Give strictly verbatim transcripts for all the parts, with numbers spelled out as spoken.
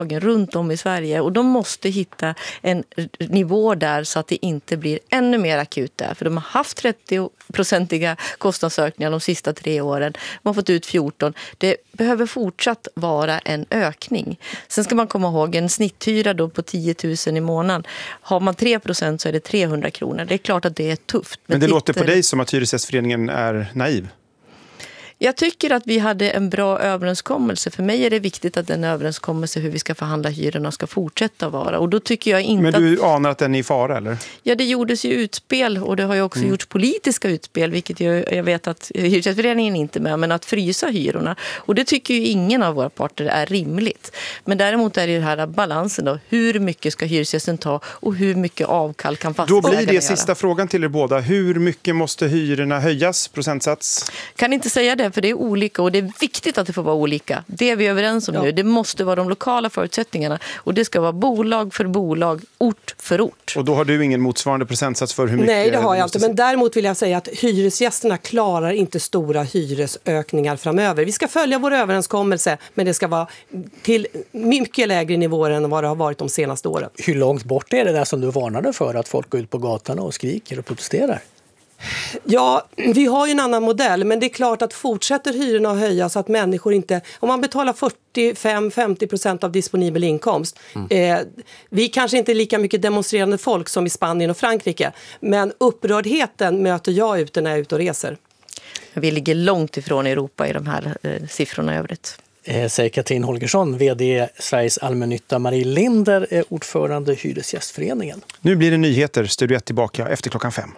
runt om i Sverige, och de måste hitta en nivå där så att det inte blir ännu mer akut där. För de har haft trettio-procentiga kostnadsökningar de sista tre åren. De har fått ut fjorton. Det behöver fortsatt vara en ökning. Sen ska man komma ihåg en snitthyra då på tio tusen i månaden. Har man tre procent så är det trehundra kronor. Det är klart att det är tufft. Men det låter på dig som att Hyresgästföreningen är naiv. Jag tycker att vi hade en bra överenskommelse. För mig är det viktigt att den överenskommelse hur vi ska förhandla hyrorna ska fortsätta vara. Och då tycker jag inte. Men du att... anar att den är i fara, eller? Ja, det gjordes ju utspel, och det har ju också mm. gjorts politiska utspel, vilket jag, jag vet att Hyresgästföreningen inte är med, men att frysa hyrorna. Och det tycker ju ingen av våra parter är rimligt. Men däremot är det den här balansen då. Hur mycket ska hyresgästen ta och hur mycket avkall kan fastighetsägarna göra? Då blir det göra? Sista frågan till er båda. Hur mycket måste hyrorna höjas, procentsats? Kan inte säga det, för det är olika, och det är viktigt att det får vara olika. Det är vi överens om ja. nu. Det måste vara de lokala förutsättningarna, och det ska vara bolag för bolag, ort för ort. Och då har du ingen motsvarande procentsats för hur mycket? Nej, det har jag inte. Men däremot vill jag säga att hyresgästerna klarar inte stora hyresökningar framöver. Vi ska följa vår överenskommelse, men det ska vara till mycket lägre nivåer än vad det har varit de senaste åren. Hur långt bort är det där som du varnade för, att folk går ut på gatan och skriker och protesterar? Ja, vi har ju en annan modell, men det är klart att fortsätter hyrorna att höja så att människor inte, om man betalar fyrtiofem till femtio procent av disponibel inkomst, mm. eh, vi kanske inte är lika mycket demonstrerande folk som i Spanien och Frankrike, men upprördheten möter jag ute när jag är ute och reser. Vi ligger långt ifrån Europa i de här eh, siffrorna i övrigt. Eh, säger Katrin Holgersson, vd Sveriges allmännytta. Marie Linder är ordförande Hyresgästföreningen. Nu blir det nyheter. Studio ett tillbaka efter klockan fem.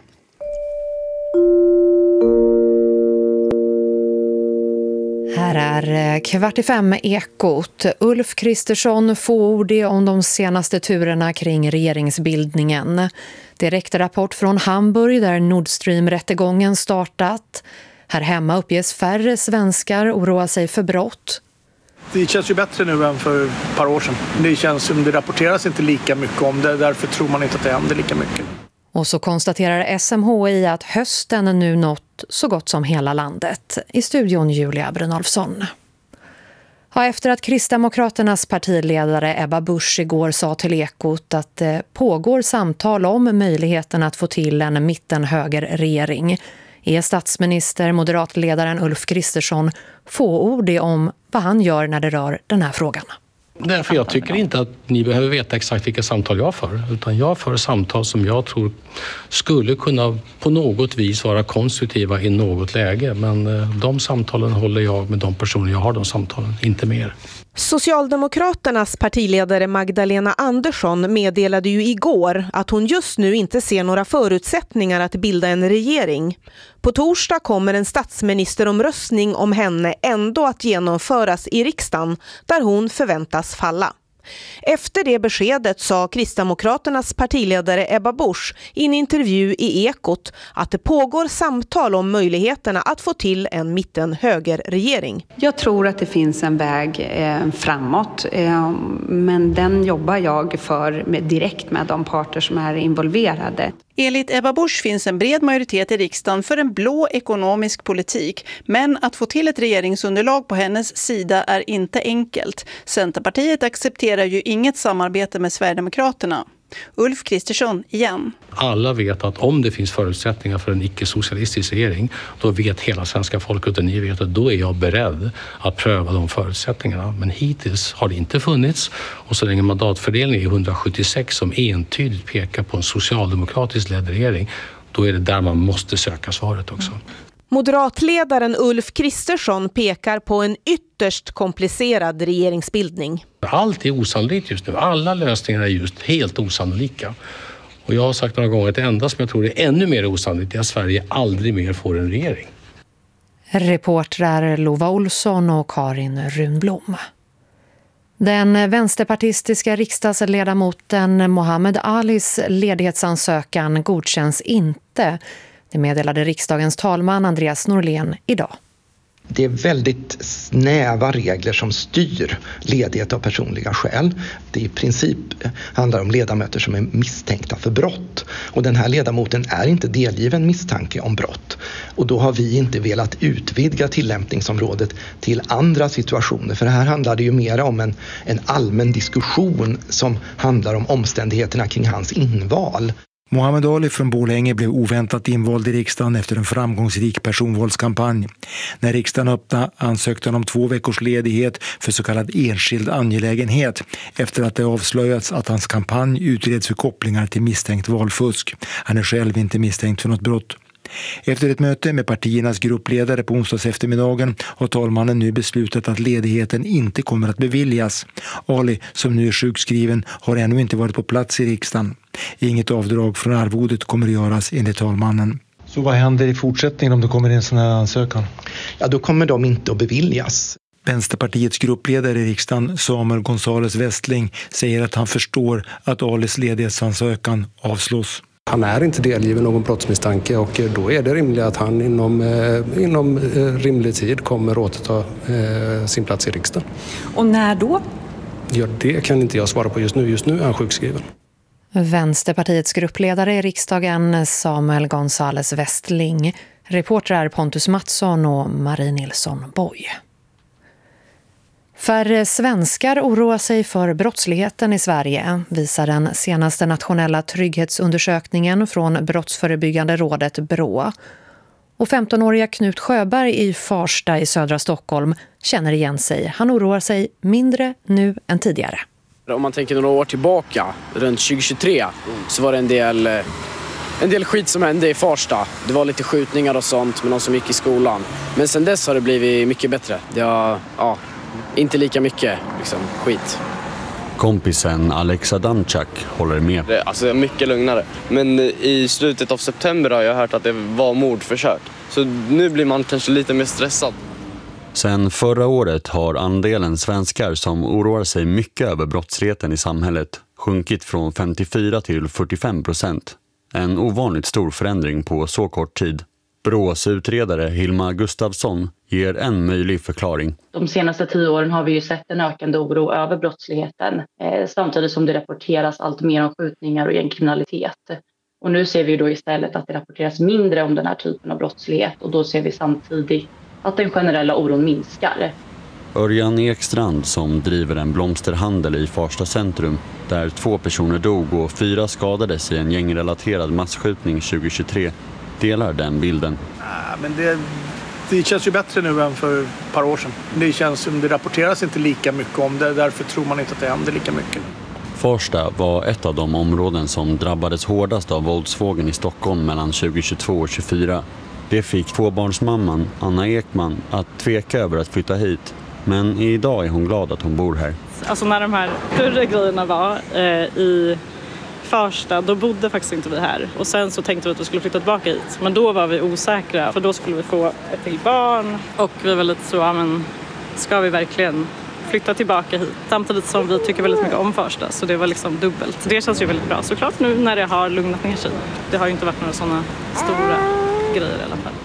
Här är kvart i fem Ekot. Ulf Kristersson fåordig om de senaste turerna kring regeringsbildningen. Direkt rapport från Hamburg där Nord Stream-rättegången startat. Här hemma uppges färre svenskar oroa sig för brott. Det känns ju bättre nu än för ett par år sedan. Det känns som det rapporteras inte lika mycket om det. Därför tror man inte att det händer lika mycket. Och så konstaterar S M H I att hösten nu nått så gott som hela landet. I studion Julia Brynolfsson. Ja, efter att Kristdemokraternas partiledare Ebba Busch igår sa till Ekot att det pågår samtal om möjligheten att få till en mittenhögerregering, är statsminister moderatledaren Ulf Kristersson fåordig om vad han gör när det rör den här frågan. Därför jag tycker inte att ni behöver veta exakt vilka samtal jag för, utan jag för samtal som jag tror skulle kunna på något vis vara konstruktiva i något läge. Men de samtalen håller jag med de personer jag har de samtalen, inte mer. Socialdemokraternas partiledare Magdalena Andersson meddelade ju igår att hon just nu inte ser några förutsättningar att bilda en regering. På torsdag kommer en statsministeromröstning om henne ändå att genomföras i riksdagen, där hon förväntas falla. Efter det beskedet sa Kristdemokraternas partiledare Ebba Busch i en intervju i Ekot att det pågår samtal om möjligheterna att få till en mittenhögerregering. Jag tror att det finns en väg eh, framåt, eh, men den jobbar jag för med, direkt med de parter som är involverade. Enligt Ebba Busch finns en bred majoritet i riksdagen för en blå ekonomisk politik. Men att få till ett regeringsunderlag på hennes sida är inte enkelt. Centerpartiet accepterar ju inget samarbete med Sverigedemokraterna. Ulf Kristersson igen. Alla vet att om det finns förutsättningar för en icke-socialistisk regering, då vet hela svenska folket och ni vet att då är jag beredd att pröva de förutsättningarna. Men hittills har det inte funnits, och så länge mandatfördelningen är hundrasjuttiosex som entydigt pekar på en socialdemokratisk ledd regering, då är det där man måste söka svaret också. Moderatledaren Ulf Kristersson pekar på en ytterst komplicerad regeringsbildning. Allt är osannolikt just nu. Alla lösningar är just helt osannolika. Och jag har sagt några gånger att det enda som jag tror är ännu mer osannolikt är att Sverige aldrig mer får en regering. Reportrar Lova Olsson och Karin Runblom. Den vänsterpartistiska riksdagsledamoten Mohammed Alis ledighetsansökan godkänns inte. Det meddelade riksdagens talman Andreas Norlén idag. Det är väldigt snäva regler som styr ledighet av personliga skäl. Det i princip handlar om ledamöter som är misstänkta för brott. Och den här ledamoten är inte delgiven misstanke om brott. Och då har vi inte velat utvidga tillämpningsområdet till andra situationer. För här handlar det ju mer om en, en allmän diskussion som handlar om omständigheterna kring hans inval. Mohammed Ali från Borlänge blev oväntat invald i riksdagen efter en framgångsrik personvalskampanj. När riksdagen öppnade ansökte han om två veckors ledighet för så kallad enskild angelägenhet efter att det avslöjats att hans kampanj utreds för kopplingar till misstänkt valfusk. Han är själv inte misstänkt för något brott. Efter ett möte med partiernas gruppledare på onsdags eftermiddagen har talmannen nu beslutat att ledigheten inte kommer att beviljas. Ali, som nu är sjukskriven, har ännu inte varit på plats i riksdagen. Inget avdrag från arvodet kommer att göras enligt talmannen. Så vad händer i fortsättningen om det kommer en sån här ansökan? Ja, då kommer de inte att beviljas. Vänsterpartiets gruppledare i riksdagen, Samuel Gonzales Westling, säger att han förstår att Alis ledighetsansökan avslås. Han är inte delgiven någon brottsmisstanke och då är det rimligt att han inom, eh, inom eh, rimlig tid kommer återta eh, sin plats i riksdagen. Och när då? Ja, det kan inte jag svara på just nu. Just nu är han sjukskriven. Vänsterpartiets gruppledare i riksdagen, Samuel Gonzales Westling. Reportrar Pontus Mattsson och Marie Nilsson Boy. Färre svenskar oroar sig för brottsligheten i Sverige, visar den senaste nationella trygghetsundersökningen från Brottsförebyggande rådet Brå. Och femtonåriga Knut Sjöberg i Farsta i södra Stockholm känner igen sig. Han oroar sig mindre nu än tidigare. Om man tänker några år tillbaka, runt tjugo tjugotre, så var det en del, en del skit som hände i Farsta. Det var lite skjutningar och sånt med någon som gick i skolan. Men sen dess har det blivit mycket bättre. Det har, ja, inte lika mycket liksom, skit. Kompisen Alex Adamczak håller med. Det är alltså mycket lugnare. Men i slutet av september har jag hört att det var mordförsök. Så nu blir man kanske lite mer stressad. Sen förra året har andelen svenskar som oroar sig mycket över brottsligheten i samhället sjunkit från femtiofyra till fyrtiofem procent. En ovanligt stor förändring på så kort tid. Brås utredare Hilma Gustafsson ger en möjlig förklaring. De senaste tio åren har vi ju sett en ökande oro över brottsligheten. Eh, samtidigt som det rapporteras allt mer om skjutningar och gängkriminalitet. Och nu ser vi då istället att det rapporteras mindre om den här typen av brottslighet. Och då ser vi samtidigt att den generella oron minskar. Örjan Ekstrand som driver en blomsterhandel i Farsta centrum där två personer dog och fyra skadades i en gängrelaterad masskjutning tjugo tjugotre delar den bilden. Ja, men det, det känns ju bättre nu än för ett par år sedan. Det känns som det rapporteras inte lika mycket om det, därför tror man inte att det händer lika mycket. Farsta var ett av de områden som drabbades hårdast av våldsvågen i Stockholm mellan tjugo tjugotvå och tjugofyra. Det fick tvåbarnsmamman Anna Ekman att tveka över att flytta hit. Men idag är hon glad att hon bor här. Alltså när de här större grejerna var eh, i Farsta, då bodde faktiskt inte vi här. Och sen så tänkte vi att vi skulle flytta tillbaka hit. Men då var vi osäkra, för då skulle vi få ett till barn. Och vi var lite så, ja men ska vi verkligen flytta tillbaka hit? Samtidigt som vi tycker väldigt mycket om Farsta, så det var liksom dubbelt. Det känns ju väldigt bra, såklart nu när det har lugnat ner sig. Det har ju inte varit några sådana stora grejer i alla fall.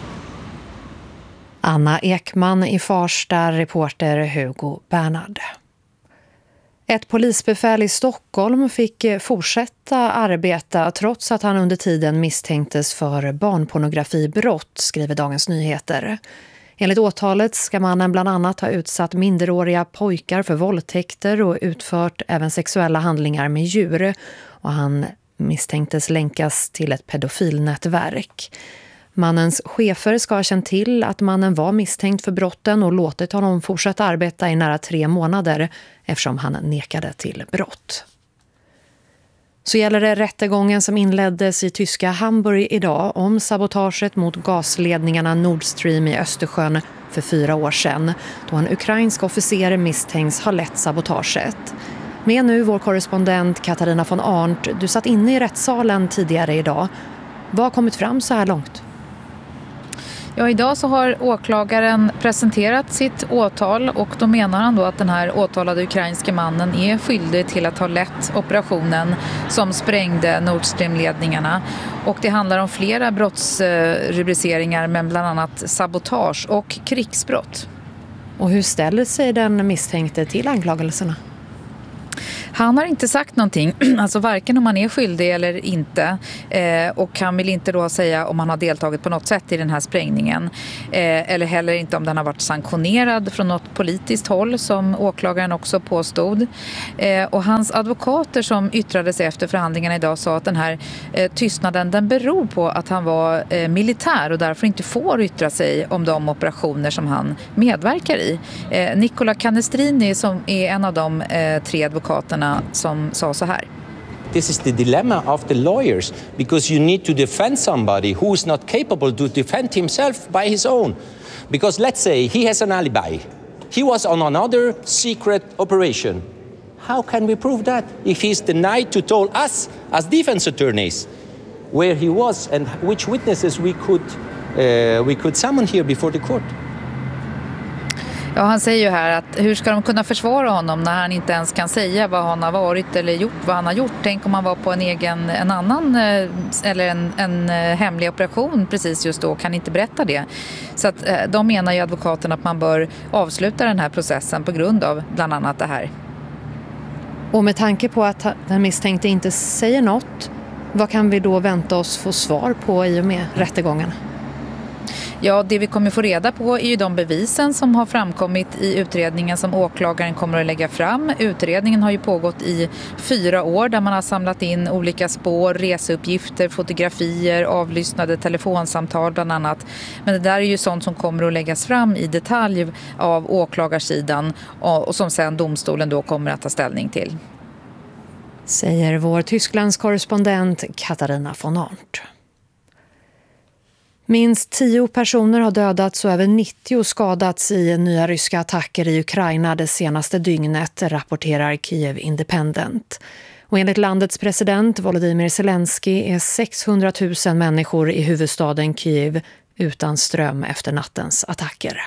Anna Ekman i Farsta, reporter Hugo Bernhard. Ett polisbefäl i Stockholm fick fortsätta arbeta trots att han under tiden misstänktes för barnpornografibrott, skriver Dagens Nyheter. Enligt åtalet ska mannen bland annat ha utsatt minderåriga pojkar för våldtäkter och utfört även sexuella handlingar med djur. Och han misstänktes länkas till ett pedofilnätverk. Mannens chefer ska ha känt till att mannen var misstänkt för brotten och låtit honom fortsätta arbeta i nära tre månader eftersom han nekade till brott. Så gäller det rättegången som inleddes i tyska Hamburg idag om sabotaget mot gasledningarna Nord Stream i Östersjön för fyra år sedan, då en ukrainsk officer misstänks ha lett sabotaget. Med nu vår korrespondent Katarina von Arndt. Du satt inne i rättssalen tidigare idag. Vad har kommit fram så här långt? Ja, idag så har åklagaren presenterat sitt åtal och då menar han då att den här åtalade ukrainska mannen är skyldig till att ha lett operationen som sprängde Nord Stream-ledningarna. Och det handlar om flera brottsrubriceringar men bland annat sabotage och krigsbrott. Och hur ställer sig den misstänkte till anklagelserna? Han har inte sagt någonting, alltså varken om han är skyldig eller inte. Eh, och han vill inte då säga om han har deltagit på något sätt i den här sprängningen. Eh, eller heller inte om den har varit sanktionerad från något politiskt håll som åklagaren också påstod. Eh, och hans advokater som yttrade sig efter förhandlingarna idag sa att den här eh, tystnaden den beror på att han var eh, militär och därför inte får yttra sig om de operationer som han medverkar i. Eh, Nicola Canestrini som är en av de eh, tre advokaterna som sa så här. This is the dilemma of the lawyers because you need to defend somebody who is not capable to defend himself by his own. Because let's say he has an alibi. He was on another secret operation. How can we prove that if he's denied to tell us as defense attorneys where he was and which witnesses we could uh, we could summon here before the court? Ja, han säger ju här att hur ska de kunna försvara honom när han inte ens kan säga vad han har varit eller gjort, vad han har gjort. Tänk om han var på en egen, en annan eller en, en hemlig operation precis just då, kan inte berätta det. Så att de menar ju advokaten att man bör avsluta den här processen på grund av bland annat det här. Och med tanke på att den misstänkte inte säger något, vad kan vi då vänta oss få svar på i och med rättegången? Ja, det vi kommer få reda på är ju de bevisen som har framkommit i utredningen som åklagaren kommer att lägga fram. Utredningen har ju pågått i fyra år där man har samlat in olika spår, reseuppgifter, fotografier, avlyssnade telefonsamtal bland annat. Men det där är ju sånt som kommer att läggas fram i detalj av åklagarsidan och som sen domstolen då kommer att ta ställning till. Säger vår Tysklands korrespondent Katarina von Arndt. Minst tio personer har dödats och över nittio skadats i nya ryska attacker i Ukraina det senaste dygnet, rapporterar Kiev Independent. Och enligt landets president Volodymyr Zelensky är sexhundratusen människor i huvudstaden Kiev utan ström efter nattens attacker.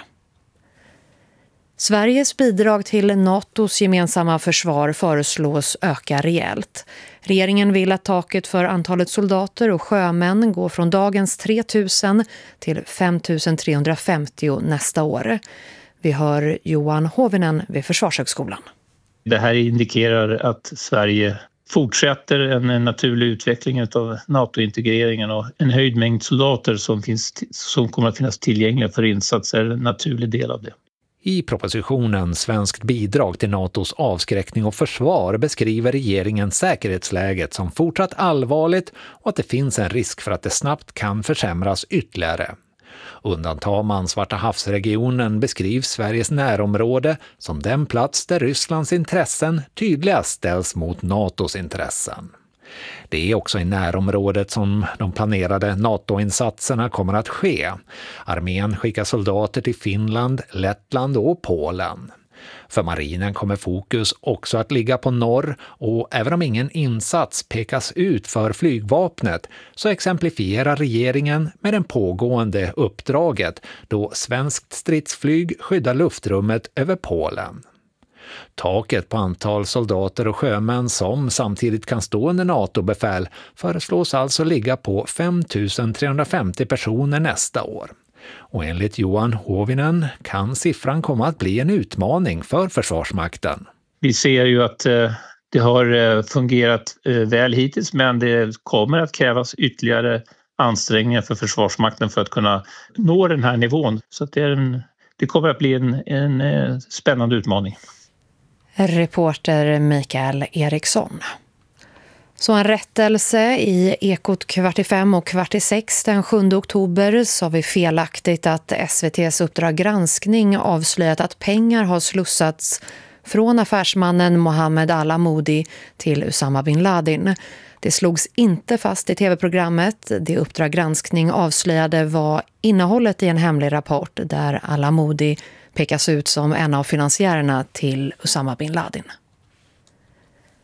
Sveriges bidrag till NATOs gemensamma försvar föreslås öka rejält. Regeringen vill att taket för antalet soldater och sjömän går från dagens tre tusen till fem tusen trehundrafemtio nästa år. Vi hör Johan Hovinen vid Försvarshögskolan. Det här indikerar att Sverige fortsätter en naturlig utveckling av NATO-integreringen och en höjd mängd soldater som, finns, som kommer att finnas tillgängliga för insatser är en naturlig del av det. I propositionen Svenskt bidrag till NATOs avskräckning och försvar beskriver regeringen säkerhetsläget som fortsatt allvarligt och att det finns en risk för att det snabbt kan försämras ytterligare. Undantar man Svarta havsregionen beskrivs Sveriges närområde som den plats där Rysslands intressen tydligast ställs mot NATOs intressen. Det är också i närområdet som de planerade NATO-insatserna kommer att ske. Armén skickar soldater till Finland, Lettland och Polen. För marinen kommer fokus också att ligga på norr och även om ingen insats pekas ut för flygvapnet så exemplifierar regeringen med den pågående uppdraget då svenskt stridsflyg skyddar luftrummet över Polen. Taket på antal soldater och sjömän som samtidigt kan stå under NATO-befäl föreslås alltså ligga på fem tusen trehundrafemtio personer nästa år. Och enligt Johan Hovinen kan siffran komma att bli en utmaning för Försvarsmakten. Vi ser ju att eh, det har eh, fungerat eh, väl hittills men det kommer att krävas ytterligare ansträngningar för Försvarsmakten för att kunna nå den här nivån. Så att det, är en, det kommer att bli en, en eh, spännande utmaning. Reporter Mikael Eriksson. Så en rättelse i Ekot kvart i fem och kvart i sex den sjunde oktober sa vi felaktigt att S V T:s Uppdrag granskning avslöjat att pengar har slussats från affärsmannen Mohammed Al-Amoudi till Usama bin Laden. Det slogs inte fast i tv-programmet. Det Uppdrag granskning avslöjade var innehållet i en hemlig rapport där Al-Amoudi pekas ut som en av finansiärerna till Usama bin Laden.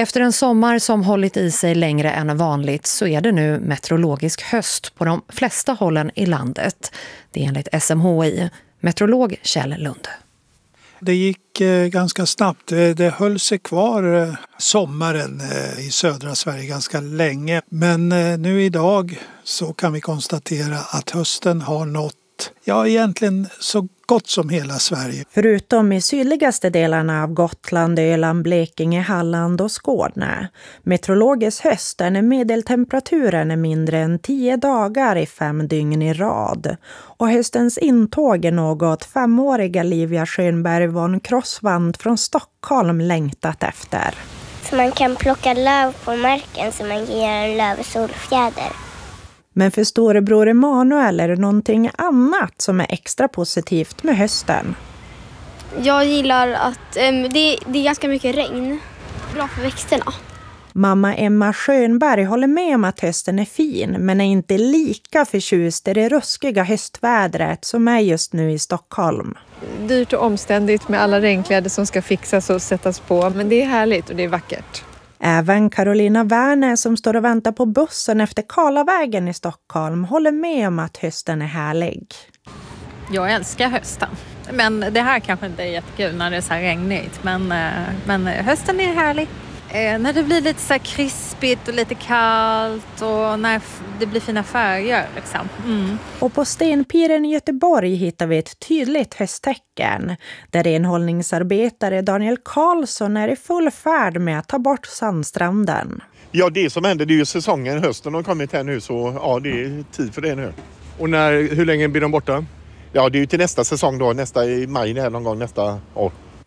Efter en sommar som hållit i sig längre än vanligt så är det nu meteorologisk höst på de flesta hållen i landet. Det är enligt S M H I. Meteorolog Kjell Lund. Det gick eh, ganska snabbt. Det, det höll sig kvar eh, sommaren eh, i södra Sverige ganska länge. Men eh, nu idag så kan vi konstatera att hösten har nått, ja egentligen så gott som hela Sverige. Förutom i sydligaste delarna av Gotland, Öland, Blekinge, Halland och Skåne. Meteorologisk höst är när medeltemperaturen är mindre än tio dagar i fem dygn i rad. Och höstens intåg är något femåriga Livia Schönberg von Crossvand från Stockholm längtat efter. Så man kan plocka löv på marken så man kan göra en löv- och solfjäder. Men för storebror Emanuel är det någonting annat som är extra positivt med hösten. Jag gillar att um, det, det är ganska mycket regn. Bra för växterna. Mamma Emma Schönberg håller med om att hösten är fin men är inte lika förtjust i det ruskiga höstvädret som är just nu i Stockholm. Dyrt och omständigt med alla regnkläder som ska fixas och sättas på, men det är härligt och det är vackert. Även Carolina Werner som står och väntar på bussen efter Karlavägen i Stockholm håller med om att hösten är härlig. Jag älskar hösten. Men det här kanske inte är jättekul när det är så här regnigt. Men, men hösten är härlig. Eh, när det blir lite så här krispigt och lite kallt och när det blir fina färger. Liksom. Mm. Och på Stenpiren i Göteborg hittar vi ett tydligt hösttecken. Där renhållningsarbetare Daniel Karlsson är i full färd med att ta bort sandstranden. Ja, det som händer det är ju säsongen. Hösten har kommit här nu så ja, det är tid för det nu. Och när, hur länge blir de borta? Ja, det är ju till nästa säsong då. Nästa i maj här någon gång nästa år.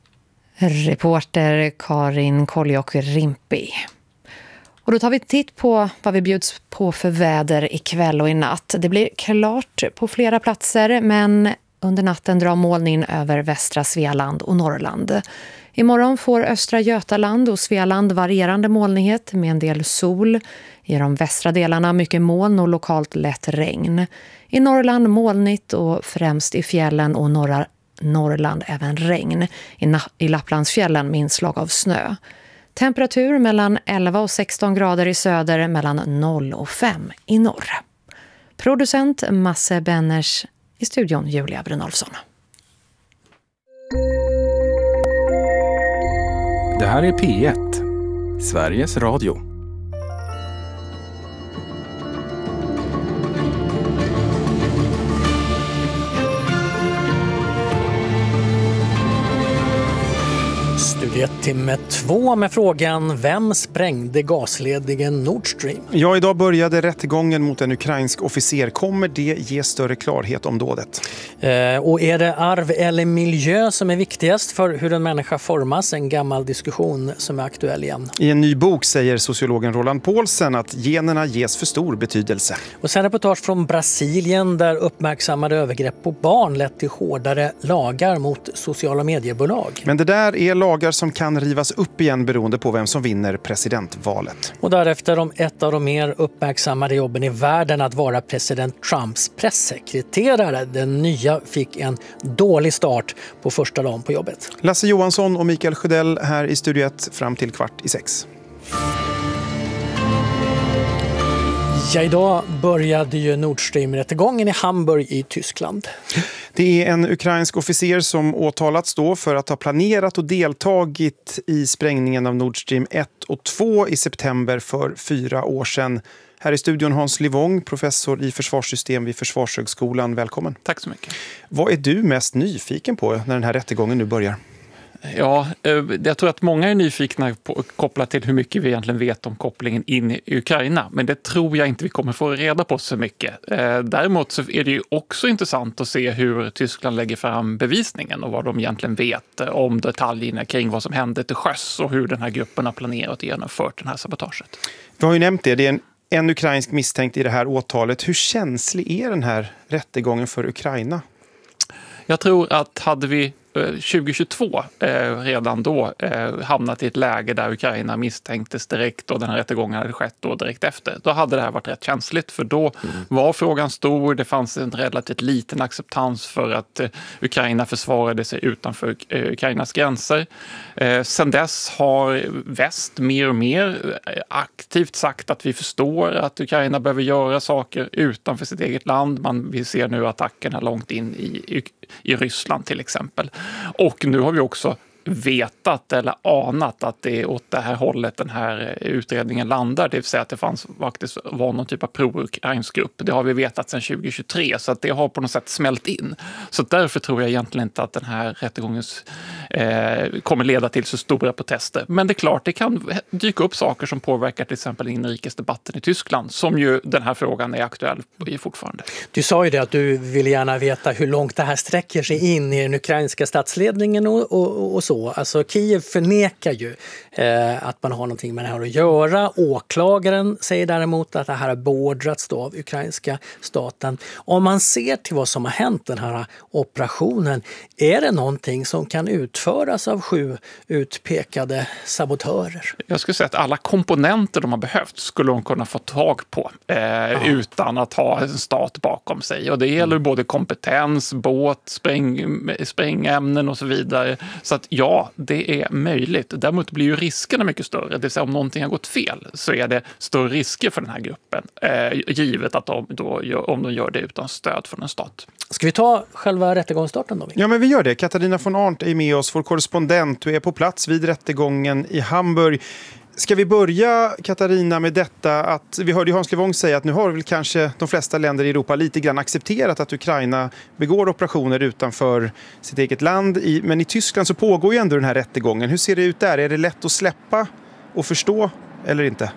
Reporter Karin Koljock-Rimpi. Och då tar vi titt på vad vi bjuds på för väder ikväll och i natt. Det blir klart på flera platser men under natten drar moln in över västra Svealand och Norrland. Imorgon får östra Götaland och Svealand varierande molnighet med en del sol. I de västra delarna mycket moln och lokalt lätt regn. I Norrland molnigt och främst i fjällen och norra Norrland även regn. I, Na- i Lapplandsfjällen med inslag av snö. Temperatur mellan elva och sexton grader i söder, mellan noll och fem i norr. Producent Masse Benners, i studion Julia Brynolfsson. Det här är P ett, Sveriges Radio. Studiet timme två med frågan: vem sprängde gasledningen Nord Stream? Ja, idag började rättegången mot en ukrainsk officer. Kommer det ge större klarhet om dådet? Eh, och är det arv eller miljö som är viktigast för hur en människa formas? En gammal diskussion som är aktuell igen. I en ny bok säger sociologen Roland Paulsen att generna ges för stor betydelse. Och sen reportage från Brasilien där uppmärksammade övergrepp på barn lett till hårdare lagar mot sociala mediebolag. Men det där är lagar som kan rivas upp igen beroende på vem som vinner presidentvalet. Och därefter om ett av de mer uppmärksammade jobben i världen, att vara president Trumps pressekreterare. Den nya fick en dålig start på första dagen på jobbet. Lasse Johansson och Mikael Sjödell här i studiet fram till kvart i sex. Ja, idag började ju Nord Stream-rättegången i Hamburg i Tyskland. Det är en ukrainsk officer som åtalats då för att ha planerat och deltagit i sprängningen av Nord Stream ett och två i september för fyra år sedan. Här i studion Hans Livong, professor i försvarssystem vid Försvarshögskolan. Välkommen. Tack så mycket. Vad är du mest nyfiken på när den här rättegången nu börjar? Ja, jag tror att många är nyfikna på, kopplat till hur mycket vi egentligen vet om kopplingen in i Ukraina. Men det tror jag inte vi kommer få reda på så mycket. Däremot så är det ju också intressant att se hur Tyskland lägger fram bevisningen och vad de egentligen vet om detaljerna kring vad som hände till sjöss och hur den här gruppen har planerat och genomfört den här sabotaget. Vi har ju nämnt det, det är en, en ukrainsk misstänkt i det här åtalet. Hur känslig är den här rättegången för Ukraina? Jag tror att hade vi tjugohundratjugotvå eh, redan då eh, hamnat i ett läge där Ukraina misstänktes direkt och den här rättegången hade skett då direkt efter. Då hade det här varit rätt känsligt för då mm. var frågan stor, det fanns en relativt liten acceptans för att eh, Ukraina försvarade sig utanför eh, Ukrainas gränser. Eh, sen dess har väst mer och mer aktivt sagt att vi förstår att Ukraina behöver göra saker utanför sitt eget land. Man, vi ser nu attackerna långt in i, i, i Ryssland till exempel. Och nu har vi också vetat eller anat att det är åt det här hållet den här utredningen landar. Det vill säga att det fanns, faktiskt var någon typ av pro-ukrainsk grupp. Det har vi vetat sedan tjugohundratjugotre så att det har på något sätt smält in. Så därför tror jag egentligen inte att den här rättegången eh, kommer leda till så stora protester. Men det är klart, det kan dyka upp saker som påverkar till exempel inrikesdebatten i Tyskland som ju den här frågan är aktuell fortfarande. Du sa ju det att du vill gärna veta hur långt det här sträcker sig in i den ukrainska statsledningen och, och, och så. Alltså Kiev förnekar ju eh, att man har någonting med det här att göra. Åklagaren säger däremot att det här har beordrats då av ukrainska staten. Om man ser till vad som har hänt den här operationen, är det någonting som kan utföras av sju utpekade sabotörer? Jag skulle säga att alla komponenter de har behövt skulle de kunna få tag på eh, utan att ha en stat bakom sig. Och det gäller mm. både kompetens, båt, spräng, sprängämnen och så vidare. Så att ja, Ja, det är möjligt. Däremot blir ju riskerna mycket större. Det vill säga om någonting har gått fel så är det större risker för den här gruppen. Eh, givet att de då gör, om de gör det utan stöd från en stat. Ska vi ta själva rättegångsstarten då? Ja, men vi gör det. Katarina von Arndt är med oss, vår korrespondent. Du är på plats vid rättegången i Hamburg. Ska vi börja, Katarina, med detta att vi hörde Hans Levong säga att nu har väl kanske de flesta länder i Europa lite grann accepterat att Ukraina begår operationer utanför sitt eget land. I, men i Tyskland så pågår ju ändå den här rättegången. Hur ser det ut där? Är det lätt att släppa och förstå eller inte?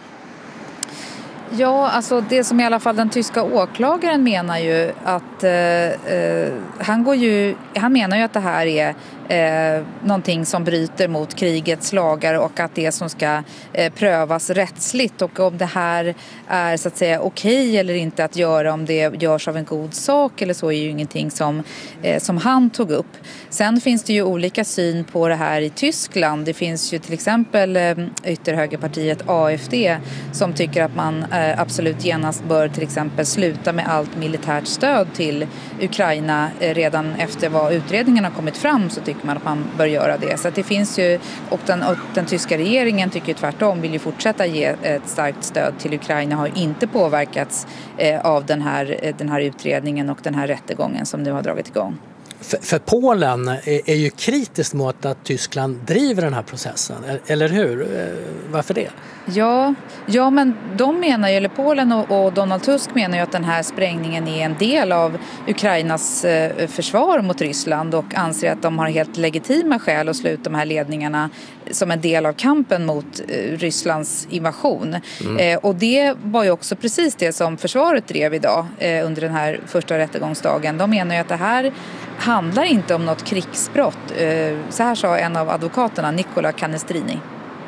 Ja, alltså det som i alla fall den tyska åklagaren menar ju att eh, han går ju, han menar ju att det här är eh, någonting som bryter mot krigets lagar och att det som ska eh, prövas rättsligt och om det här är så att säga okej eller inte att göra om det görs av en god sak eller så är ju ingenting som, eh, som han tog upp. Sen finns det ju olika syn på det här i Tyskland. Det finns ju till exempel eh, ytterhögerpartiet A F D som tycker att man eh, absolut genast bör till exempel sluta med allt militärt stöd till Ukraina eh, redan efter vad utredningen har kommit fram så tycker man att man bör göra det. Så att det finns ju, och den, och den tyska regeringen tycker tvärtom, vill ju fortsätta ge ett starkt stöd till Ukraina, har inte påverkats eh, av den här, den här utredningen och den här rättegången som nu har dragit igång. För, för Polen är, är ju kritiskt mot att Tyskland driver den här processen, eller hur? Varför det? Ja, ja men de menar ju, eller Polen och, och Donald Tusk menar ju att den här sprängningen är en del av Ukrainas eh, försvar mot Ryssland och anser att de har helt legitima skäl att sluta de här ledningarna som en del av kampen mot eh, Rysslands invasion. Mm. Eh, och det var ju också precis det som försvaret drev idag eh, under den här första rättegångsdagen. De menar ju att det här handlar inte om något krigsbrott. Eh, så här sa en av advokaterna, Nicola Canestrini.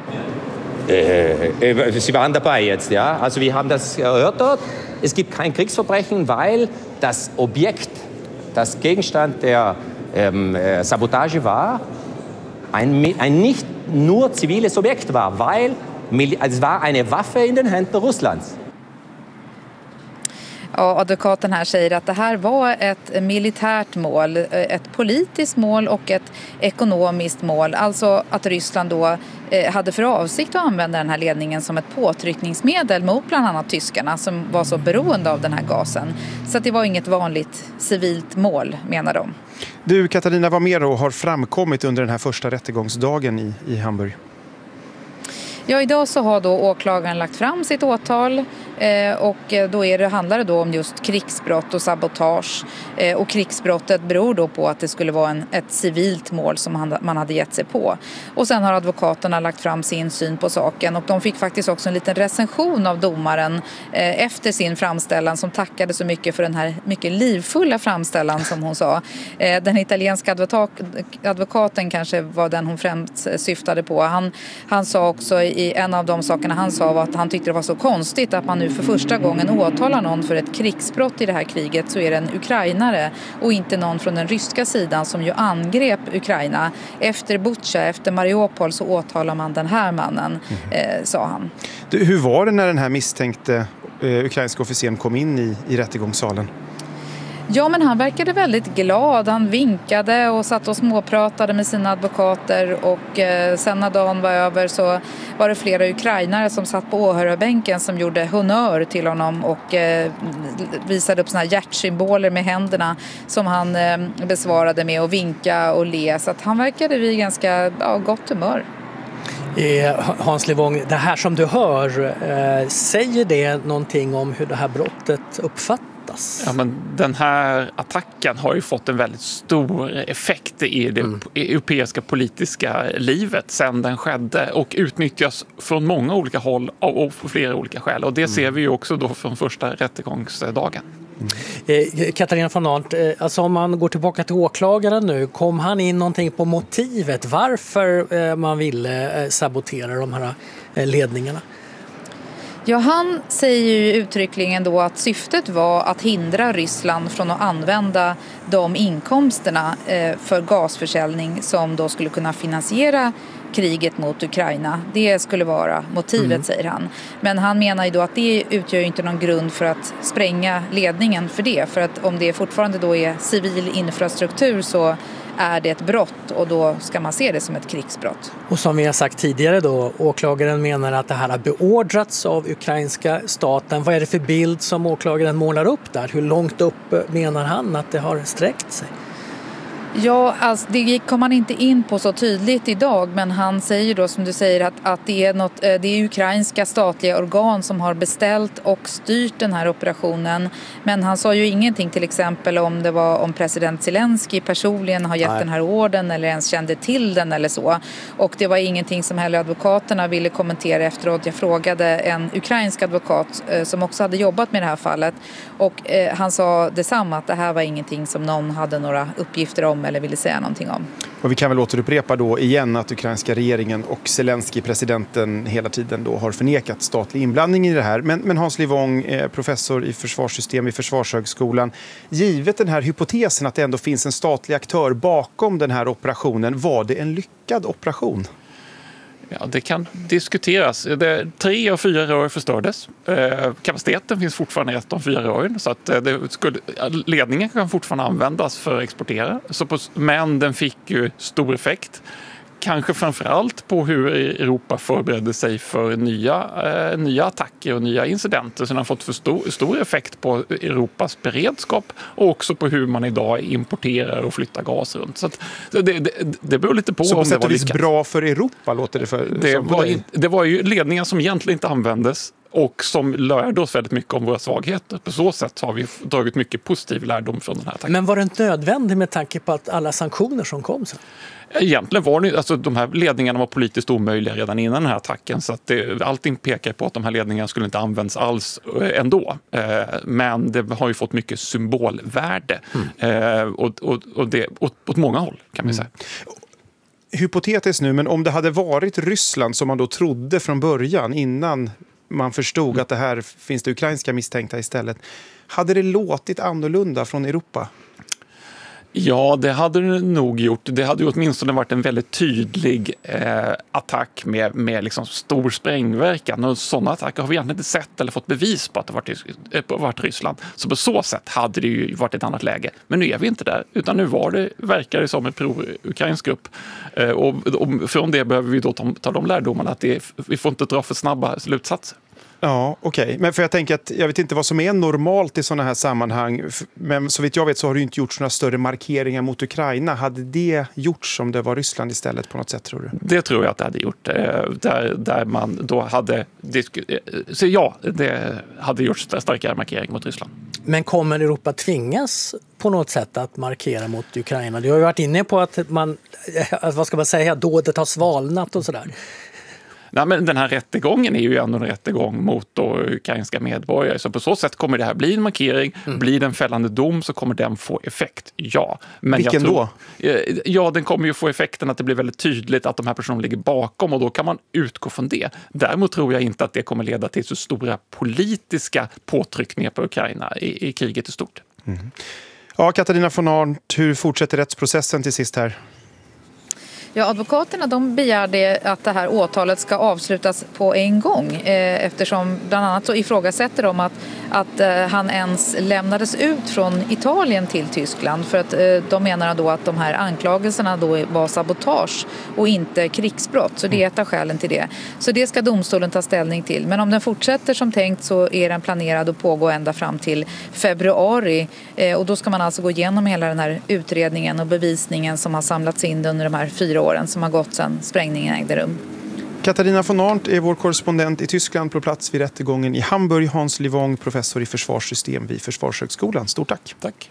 Äh, Sie waren dabei jetzt, ja? Also wir haben das erörtert. Es gibt kein Kriegsverbrechen, weil das Objekt, das Gegenstand der ähm, Sabotage war, ein, ein nicht nur ziviles Objekt war, weil es war eine Waffe in den Händen Russlands. Ja, advokaten här säger att det här var ett militärt mål, ett politiskt mål och ett ekonomiskt mål. Alltså att Ryssland då hade för avsikt att använda den här ledningen som ett påtryckningsmedel mot bland annat tyskarna som var så beroende av den här gasen. Så att det var inget vanligt civilt mål, menar de. Du, Katarina, vad mer då har framkommit under den här första rättegångsdagen i, i Hamburg? Ja, idag så har då åklagaren lagt fram sitt åtal eh, och då är det, handlar det då om just krigsbrott och sabotage. Eh, och krigsbrottet beror då på att det skulle vara en, ett civilt mål som han, man hade gett sig på. Och sen har advokaterna lagt fram sin syn på saken och de fick faktiskt också en liten recension av domaren eh, efter sin framställan som tackade så mycket för den här mycket livfulla framställan som hon sa. Eh, den italienska advokat, advokaten kanske var den hon främst syftade på. Han, han sa också i en av de sakerna han sa var att han tyckte det var så konstigt att man nu nu för första gången åtalar någon för ett krigsbrott i det här kriget så är det en ukrainare och inte någon från den ryska sidan som ju angrep Ukraina. Efter Bucha, efter Mariupol så åtalar man den här mannen, eh, sa han. Du, hur var det när den här misstänkte eh, ukrainska officeren kom in i, i rättegångssalen? Ja, men han verkade väldigt glad. Han vinkade och satt och småpratade med sina advokater och eh, sen när dagen var över så var det flera ukrainare som satt på åhörarbänken som gjorde honör till honom och eh, visade upp såna här hjärtsymboler med händerna som han eh, besvarade med att vinka och le. Så att han verkade vid ganska ja, gott humör. Hans Livong, det här som du hör, eh, säger det någonting om hur det här brottet uppfattas? Ja, men den här attacken har ju fått en väldigt stor effekt i det mm. europeiska politiska livet sedan den skedde och utnyttjas från många olika håll och flera olika skäl. Och det mm. ser vi ju också då från första rättegångsdagen. Mm. Eh, Katarina von Arndt, eh, alltså om man går tillbaka till åklagaren nu, kom han in någonting på motivet varför eh, man ville eh, sabotera de här eh, ledningarna? Ja, han säger ju uttryckligen då att syftet var att hindra Ryssland från att använda de inkomsterna för gasförsäljning som då skulle kunna finansiera kriget mot Ukraina. Det skulle vara motivet, mm. säger han. Men han menar ju då att det utgör ju inte någon grund för att spränga ledningen för det. För att om det fortfarande då är civil infrastruktur så är det ett brott och då ska man se det som ett krigsbrott. Och som vi har sagt tidigare då, åklagaren menar att det här har beordrats av ukrainska staten. Vad är det för bild som åklagaren målar upp där? Hur långt upp menar han att det har sträckt sig? Ja, alltså det kom man inte in på så tydligt idag, men han säger då som du säger att, att det, är något, det är ukrainska statliga organ som har beställt och styrt den här operationen. Men han sa ju ingenting till exempel om det var om president Zelensky personligen har gett Nej. den här orden eller ens kände till den eller så. Och det var ingenting som heller advokaterna ville kommentera efteråt. Jag frågade en ukrainsk advokat eh, som också hade jobbat med det här fallet och eh, han sa detsamma att det här var ingenting som någon hade några uppgifter om eller ville säga någonting om. Och vi kan väl återupprepa då igen att ukrainska regeringen och Zelensky, presidenten, hela tiden då har förnekat statlig inblandning i det här. Men, men Hans Livong, eh, professor i försvarssystem i Försvarshögskolan, givet den här hypotesen att det ändå finns en statlig aktör bakom den här operationen, var det en lyckad operation? Ja, det kan diskuteras. Det, tre av fyra rör förstördes. Eh, kapaciteten finns fortfarande i ett av fyra rör. Så att det skulle, ledningen kan fortfarande användas för att exportera. Så på, men den fick ju stor effekt. Kanske framförallt på hur Europa förberedde sig för nya, eh, nya attacker och nya incidenter. Så den har fått för stor, stor effekt på Europas beredskap och också på hur man idag importerar och flyttar gas runt. Så att, det, det, det beror lite på så om på det var lyckat. Bra för Europa låter det för. Det var, in, det var ju ledningar som egentligen inte användes och som lärde oss väldigt mycket om våra svagheter. På så sätt har vi dragit mycket positiv lärdom från den här attacken. Men var det inte nödvändigt med tanke på att alla sanktioner som kom sen? Egentligen var det, alltså de här ledningarna var politiskt omöjliga redan innan den här attacken så att det, allting pekar på att de här ledningarna skulle inte användas alls ändå. Eh, men det har ju fått mycket symbolvärde mm. eh, och, och, och det åt, åt många håll kan man mm. säga. Hypotetiskt nu, men om det hade varit Ryssland som man då trodde från början innan man förstod mm. att det här finns det ukrainska misstänkta istället, hade det låtit annorlunda från Europa? Ja, det hade det nog gjort. Det hade ju åtminstone varit en väldigt tydlig eh, attack med, med liksom stor sprängverkan. Och sådana attacker har vi egentligen inte sett eller fått bevis på att det varit, äh, varit Ryssland. Så på så sätt hade det ju varit ett annat läge. Men nu är vi inte där. Utan nu var det, verkar det som en pro-ukrainsk grupp. Eh, och, och från det behöver vi då ta, ta de lärdomarna att det, vi får inte dra för snabba slutsatser. Ja, okej. Okay. Men för jag tänker att jag vet inte vad som är normalt i sådana här sammanhang. Men så vitt jag vet så har det ju inte gjorts några större markeringar mot Ukraina. Hade det gjorts om det var Ryssland istället på något sätt, tror du? Det tror jag att det hade gjort. Där, där man då hade... Så ja, det hade gjorts starkare markering mot Ryssland. Men kommer Europa tvingas på något sätt att markera mot Ukraina? Du har ju varit inne på att man, vad ska man säga, dådet har svalnat och sådär. Nej, men den här rättegången är ju ändå en rättegång mot då ukrainska medborgare. Så på så sätt kommer det här bli en markering. Mm. Blir det en fällande dom så kommer den få effekt, ja. Men Vilken jag tror, då? Ja, den kommer ju få effekten att det blir väldigt tydligt att de här personerna ligger bakom och då kan man utgå från det. Däremot tror jag inte att det kommer leda till så stora politiska påtryckningar på Ukraina i, i kriget i stort. Mm. Ja, Katarina von Arndt, hur fortsätter rättsprocessen till sist här? Ja, advokaterna de begärde att det här åtalet ska avslutas på en gång eh, eftersom bland annat så ifrågasätter de att, att eh, han ens lämnades ut från Italien till Tyskland för att eh, de menar då att de här anklagelserna då var sabotage och inte krigsbrott. Så det är ett av skälen till det. Så det ska domstolen ta ställning till. Men om den fortsätter som tänkt så är den planerad att pågå ända fram till februari eh, och då ska man alltså gå igenom hela den här utredningen och bevisningen som har samlats in under de här fyra åren som har gått sedan sprängningen ägde rum. Katarina von Arndt är vår korrespondent i Tyskland på plats vid rättegången i Hamburg. Hans Livong, professor i försvarssystem vid Försvarshögskolan. Stort tack. Tack.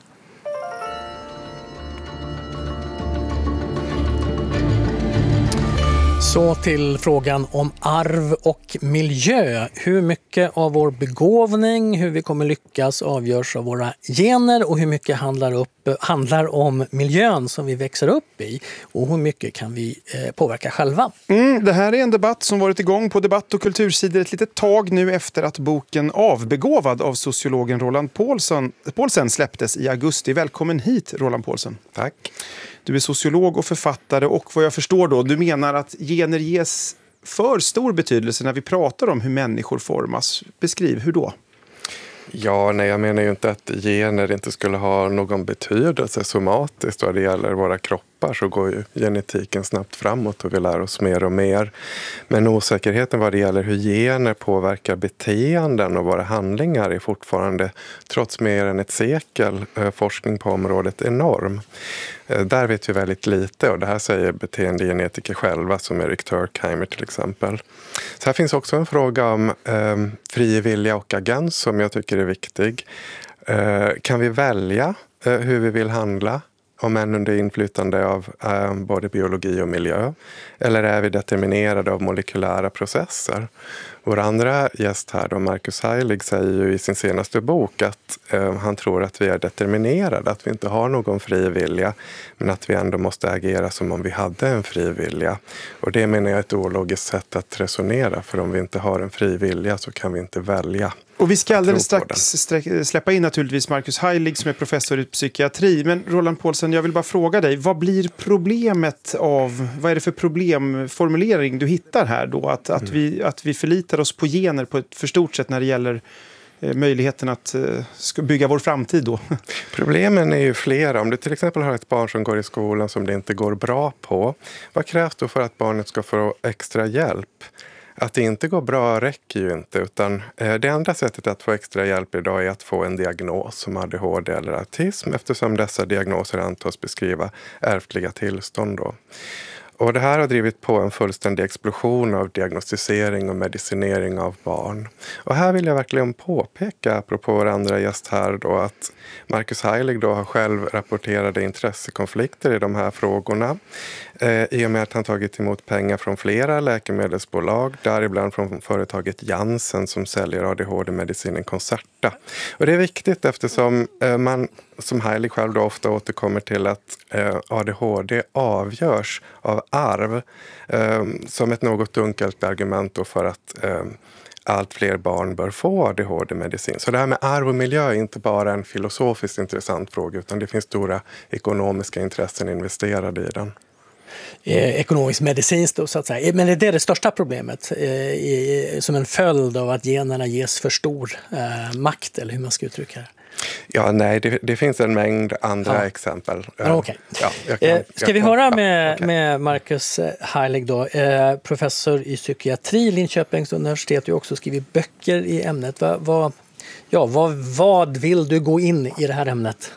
Så till frågan om arv och miljö. Hur mycket av vår begåvning, hur vi kommer lyckas avgörs av våra gener och hur mycket handlar, upp, handlar om miljön som vi växer upp i och hur mycket kan vi eh, påverka själva. Mm, det här är en debatt som varit igång på debatt- och kultursidor ett litet tag nu efter att boken Avbegåvad av sociologen Roland Paulsen, Paulsen släpptes i augusti. Välkommen hit, Roland Paulsen. Tack. Du är sociolog och författare och vad jag förstår då, du menar att gener ges för stor betydelse när vi pratar om hur människor formas. Beskriv, hur då? Ja, nej, jag menar ju inte att gener inte skulle ha någon betydelse somatiskt vad det gäller våra kroppar, så går ju genetiken snabbt framåt och vi lär oss mer och mer. Men osäkerheten vad det gäller hur gener påverkar beteenden och våra handlingar är fortfarande, trots mer än ett sekel forskning på området, enorm. Där vet vi väldigt lite och det här säger beteendegenetiker själva som Erik Turkheimer till exempel. Så här finns också en fråga om eh, fri vilja och agens som jag tycker är viktig. Eh, kan vi välja eh, hur vi vill handla? Om än under inflytande av eh, både biologi och miljö? Eller är vi determinerade av molekylära processer? Vår andra gäst här, då, Marcus Heilig, säger ju i sin senaste bok att eh, han tror att vi är determinerade, att vi inte har någon fri vilja, men att vi ändå måste agera som om vi hade en fri vilja. Och det menar jag är ett ologiskt sätt att resonera, för om vi inte har en fri vilja så kan vi inte välja. Och vi ska alldeles strax släppa in naturligtvis Marcus Heilig som är professor i psykiatri. Men Roland Paulsen, jag vill bara fråga dig, vad blir problemet av, vad är det för problemformulering du hittar här då? Att, att, vi, att vi förlitar oss på gener på ett för stort sätt när det gäller eh, möjligheten att eh, bygga vår framtid då? Problemen är ju flera. Om du till exempel har ett barn som går i skolan som det inte går bra på, vad krävs då för att barnet ska få extra hjälp? Att det inte går bra räcker ju inte, utan det andra sättet att få extra hjälp idag är att få en diagnos som A D H D eller autism, eftersom dessa diagnoser antas beskriva ärftliga tillstånd då. Och det här har drivit på en fullständig explosion av diagnostisering och medicinering av barn. Och här vill jag verkligen påpeka, apropå vår andra gäst här då, att Marcus Heilig då har själv rapporterade intressekonflikter i de här frågorna. Eh, I och med att han tagit emot pengar från flera läkemedelsbolag, däribland från företaget Janssen som säljer A D H D-medicinen Concerta. Och det är viktigt eftersom eh, man som Heilig själv då ofta återkommer till att eh, A D H D avgörs av arv eh, som ett något dunkelt argument då för att eh, allt fler barn bör få A D H D-medicin. Så det här med arv och miljö är inte bara en filosofiskt intressant fråga, utan det finns stora ekonomiska intressen investerade i den. Eh, ekonomisk medicinskt då, så att säga. Men är det det största problemet eh, i, som en följd av att generna ges för stor eh, makt, eller hur man ska uttrycka det? Ja, nej, det, det finns en mängd andra ja. exempel. Ja, okay. ja, jag kan, eh, ska vi kan, höra ja, med, okay. med Marcus Heilig då, eh, professor i psykiatri, Linköpings universitet, och också skrivit böcker i ämnet. Va, va, ja, vad, vad vill du gå in i det här ämnet?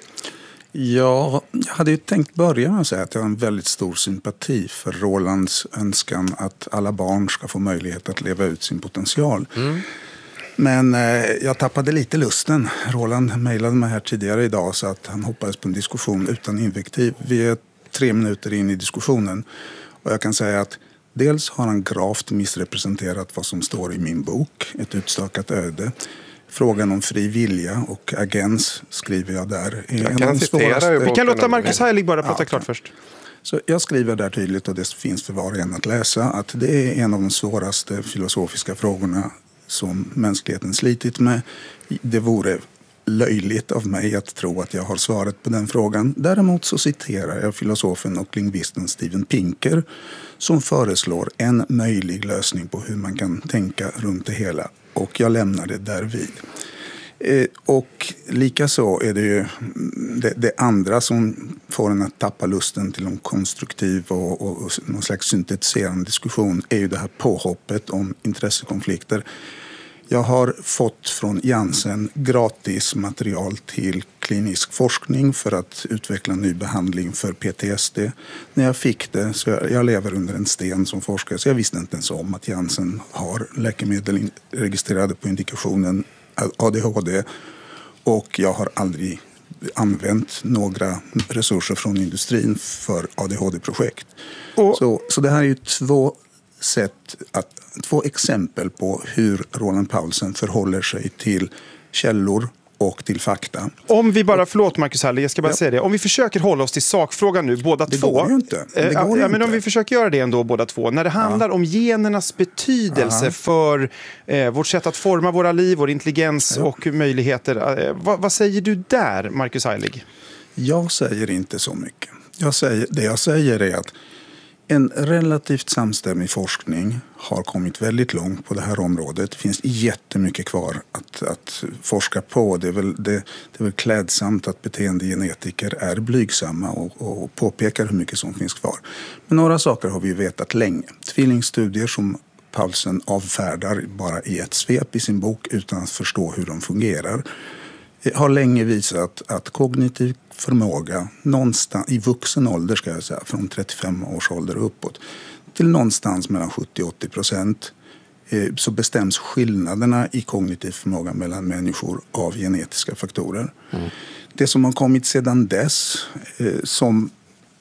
Ja, jag hade ju tänkt börja med att säga att jag har en väldigt stor sympati för Rolands önskan att alla barn ska få möjlighet att leva ut sin potential. Mm. Men eh, jag tappade lite lusten. Roland mejlade mig här tidigare idag så att han hoppades på en diskussion utan invektiv. Vi är tre minuter in i diskussionen och jag kan säga att Dels har han gravt missrepresenterat vad som står i min bok, Ett utstakat öde. Frågan om fri vilja och agens skriver jag där. Jag kan citera Vi kan låta Marcus Heilig bara prata ja, klart först. Så jag skriver där tydligt, och det finns för var och en att läsa, att det är en av de svåraste filosofiska frågorna som mänskligheten slitit med. Det vore löjligt av mig att tro att jag har svaret på den frågan. Däremot så citerar jag filosofen och lingvisten Steven Pinker som föreslår en möjlig lösning på hur man kan tänka runt det hela. Och jag lämnar det där vid. Eh, och likaså är det ju det, det andra som får en att tappa lusten till en konstruktiv och, och, och någon slags syntetiserande diskussion är ju det här påhoppet om intressekonflikter. Jag har fått från Janssen gratis material till klinisk forskning för att utveckla ny behandling för P T S D. När jag fick det, så jag, jag lever under en sten som forskare, så jag visste inte ens om att Janssen har läkemedel registrerade på indikationen A D H D. Och jag har aldrig använt några resurser från industrin för A D H D-projekt. Och så, så det här är ju två sätt att Två exempel på hur Roland Paulsen förhåller sig till källor och till fakta. Om vi bara, förlåt Marcus Heilig, jag ska bara ja. säga det. Om vi försöker hålla oss till sakfrågan nu, båda det två. Går ju inte. Det går ja, ju ja, men inte. om vi försöker göra det ändå, båda två. När det handlar ja. om genernas betydelse ja. för eh, vårt sätt att forma våra liv, vår intelligens ja. och möjligheter. Eh, vad, vad säger du där, Marcus Heilig? Jag säger inte så mycket. Jag säger, det jag säger är att en relativt samstämmig forskning har kommit väldigt långt på det här området. Det finns jättemycket kvar att, att forska på. Det är, väl, det, det är väl klädsamt att beteendegenetiker är blygsamma och, och påpekar hur mycket som finns kvar. Men några saker har vi vetat länge. Tvillingstudier som Paulsen avfärdar bara i ett svep i sin bok utan att förstå hur de fungerar, har länge visat att kognitiv förmåga någonstans i vuxen ålder, ska jag säga, från trettiofem års ålder uppåt till någonstans mellan sjuttio till åttio procent, eh, så bestäms skillnaderna i kognitiv förmåga mellan människor av genetiska faktorer. Mm. Det som har kommit sedan dess eh, som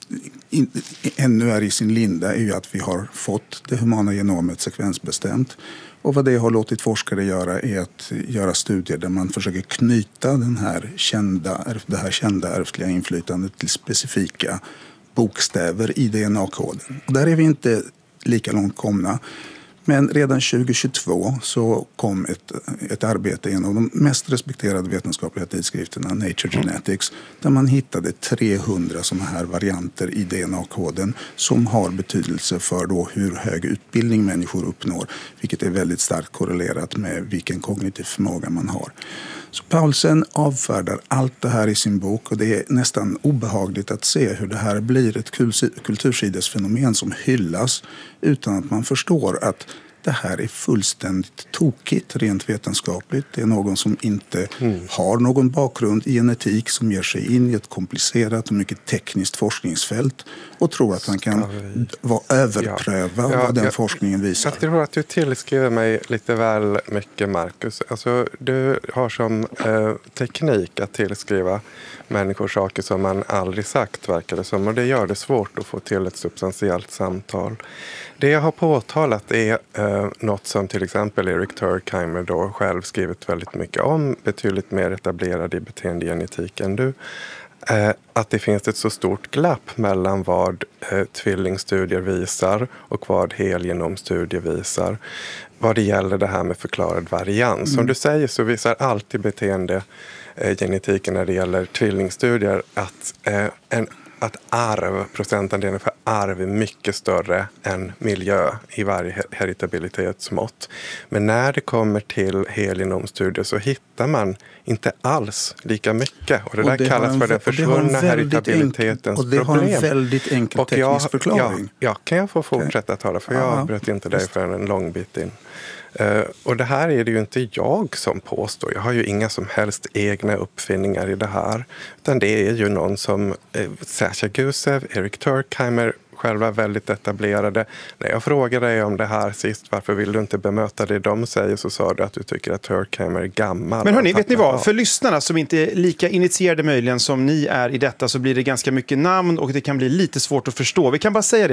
in, ännu är i sin linda är ju att vi har fått det humana genomet sekvensbestämt. Och vad det har låtit forskare göra är att göra studier där man försöker knyta den här kända, det här kända ärftliga inflytandet till specifika bokstäver i D N A-koden. Och där är vi inte lika långt komna. Men redan tjugo tjugotvå så kom ett, ett arbete i en av de mest respekterade vetenskapliga tidskrifterna, Nature Genetics, där man hittade trehundra sådana här varianter i D N A-koden som har betydelse för då hur hög utbildning människor uppnår, vilket är väldigt starkt korrelerat med vilken kognitiv förmåga man har. Så Paulsen avfärdar allt det här i sin bok, och det är nästan obehagligt att se hur det här blir ett kultursidesfenomen som hyllas utan att man förstår att det här är fullständigt tokigt rent vetenskapligt. Det är någon som inte mm. har någon bakgrund i genetik som ger sig in i ett komplicerat och mycket tekniskt forskningsfält och tror att han kan vara överpröva ja. Ja, vad den jag, forskningen visar. Jag tror att du tillskriver mig lite väl mycket, Marcus. Alltså, du har som eh, teknik att tillskriva människor saker som man aldrig sagt, verkar det som. Och det gör det svårt att få till ett substantiellt samtal. Det jag har påtalat är eh, något som till exempel Eric Turkheimer då själv skrivit väldigt mycket om, betydligt mer etablerad i beteendegenetik än du. Eh, att det finns ett så stort glapp mellan vad eh, tvillingstudier visar och vad helgenomstudier visar. Vad det gäller det här med förklarad varians. Mm. Som du säger så visar alltid beteendegenetiken när det gäller tvillingstudier att eh, en att arv, procentandelen för arv är mycket större än miljö i varje heritabilitetsmått. Men när det kommer till helgenomstudier så hittar man inte alls lika mycket. Och det, och det där kallas en, för den försvunna heritabilitetens och det problem. Och det har en väldigt enkel teknisk jag, förklaring. Ja, ja, kan jag få fortsätta okay. tala? För jag Aha. bröt inte dig för en lång bit in. Uh, och det här är det ju inte jag som påstår. Jag har ju inga som helst egna uppfinningar i det här. Utan det är ju någon som uh, Sasha Gusev, Eric Turkheimer, själva väldigt etablerade. När jag frågade dig om det här sist, varför vill du inte bemöta det de säger, så sa du att du tycker att Turkheimer är gammal. Men hörni, vet ni vad? För lyssnarna som inte är lika initierade möjligen som ni är i detta, så blir det ganska mycket namn och det kan bli lite svårt att förstå. Vi kan bara säga det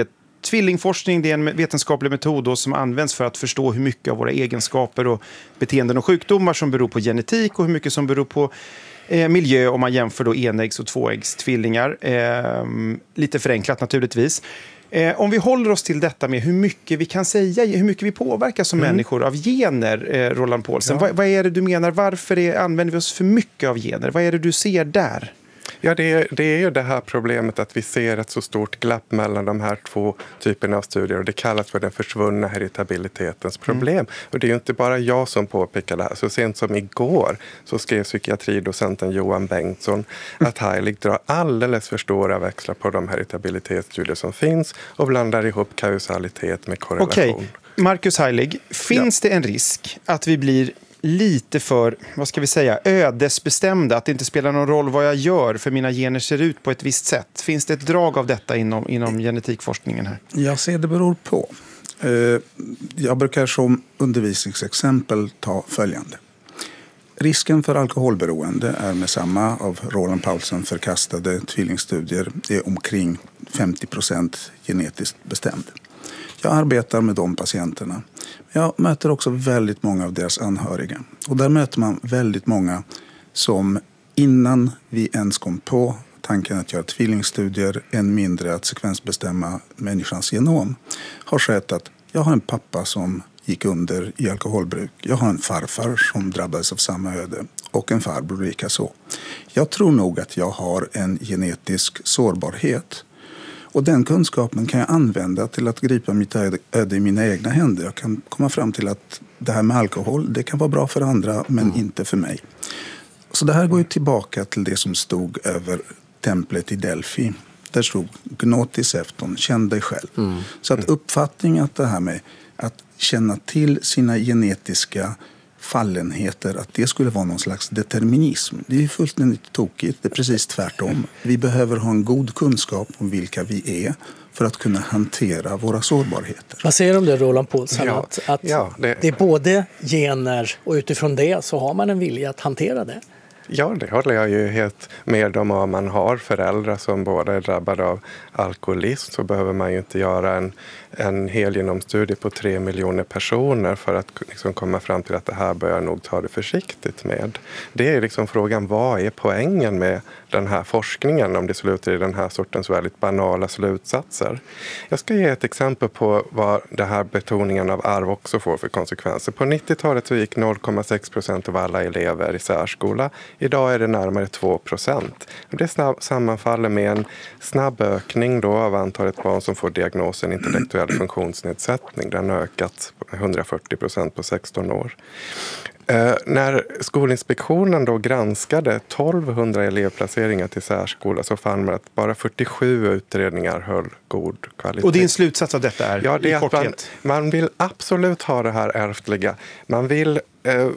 tvillingforskning, det är en vetenskaplig metod då som används för att förstå hur mycket av våra egenskaper och beteenden och sjukdomar som beror på genetik och hur mycket som beror på eh, miljö om man jämför då enäggs- och tvåäggstvillingar. Eh, lite förenklat naturligtvis. Eh, om vi håller oss till detta med hur mycket vi kan säga, hur mycket vi påverkas som mm. människor av gener, eh, Roland Paulsen. Ja. Vad, vad är det du menar? Varför är, använder vi oss för mycket av gener? Vad är det du ser där? Ja, det är, det är ju det här problemet att vi ser ett så stort glapp mellan de här två typerna av studier och det kallas för den försvunna heritabilitetens problem. Mm. Och det är ju inte bara jag som påpekar det här. Så sent som igår så skrev psykiatridocenten Johan Bengtsson mm. att Heilig drar alldeles för stora växlar på de heritabilitetsstudier som finns och blandar ihop kausalitet med korrelation. Okej, Marcus Heilig, finns ja. det en risk att vi blir lite för, vad ska vi säga, ödesbestämda, att det inte spelar någon roll vad jag gör för mina gener ser ut på ett visst sätt? Finns det ett drag av detta inom, inom genetikforskningen här? Jag ser det beror på. Jag brukar som undervisningsexempel ta följande. Risken för alkoholberoende är med samma av Roland Paulsen förkastade tvillingstudier är omkring femtio procent genetiskt bestämd. Jag arbetar med de patienterna. Jag möter också väldigt många av deras anhöriga. Och där möter man väldigt många som innan vi ens kom på tanken att göra tvillingstudier, än mindre att sekvensbestämma människans genom, har sett att jag har en pappa som gick under i alkoholbruk. Jag har en farfar som drabbades av samma öde och en farbror lika så. Jag tror nog att jag har en genetisk sårbarhet. Och den kunskapen kan jag använda till att gripa mitt öde i mina egna händer. Jag kan komma fram till att det här med alkohol, det kan vara bra för andra men mm. inte för mig. Så det här går ju tillbaka till det som stod över templet i Delphi. Där stod gnotis efton, känn dig själv. Mm. Så att uppfattningen att det här med att känna till sina genetiska fallenheter, att det skulle vara någon slags determinism. Det är ju fullständigt tokigt. Det är precis tvärtom. Vi behöver ha en god kunskap om vilka vi är för att kunna hantera våra sårbarheter. Vad säger du om det, Roland Paulsen? Ja, att att ja, det... det är både gener och utifrån det så har man en vilja att hantera det? Ja, det håller jag ju helt med om. Om man har föräldrar som båda är drabbade av alkoholism så behöver man ju inte göra en, en helgenomstudie på tre miljoner personer för att liksom komma fram till att det här bör jag nog ta det försiktigt med. Det är liksom frågan, vad är poängen med den här forskningen om det slutar i den här sortens väldigt banala slutsatser? Jag ska ge ett exempel på vad det här betoningen av arv också får för konsekvenser. På nittiotalet så gick noll komma sex procent av alla elever i särskola. Idag är det närmare två procent. Det snabb, sammanfaller med en snabb ökning då av antalet barn som får diagnosen intellektuell funktionsnedsättning. Den har ökat hundrafyrtio procent på sexton år. Eh, när Skolinspektionen då granskade tolvhundra elevplaceringar till särskola så fann man att bara fyrtiosju utredningar höll god kvalitet. Och din slutsats av detta är, ja, det är i korthet? att man, man vill absolut ha det här ärftliga. Man vill... Eh,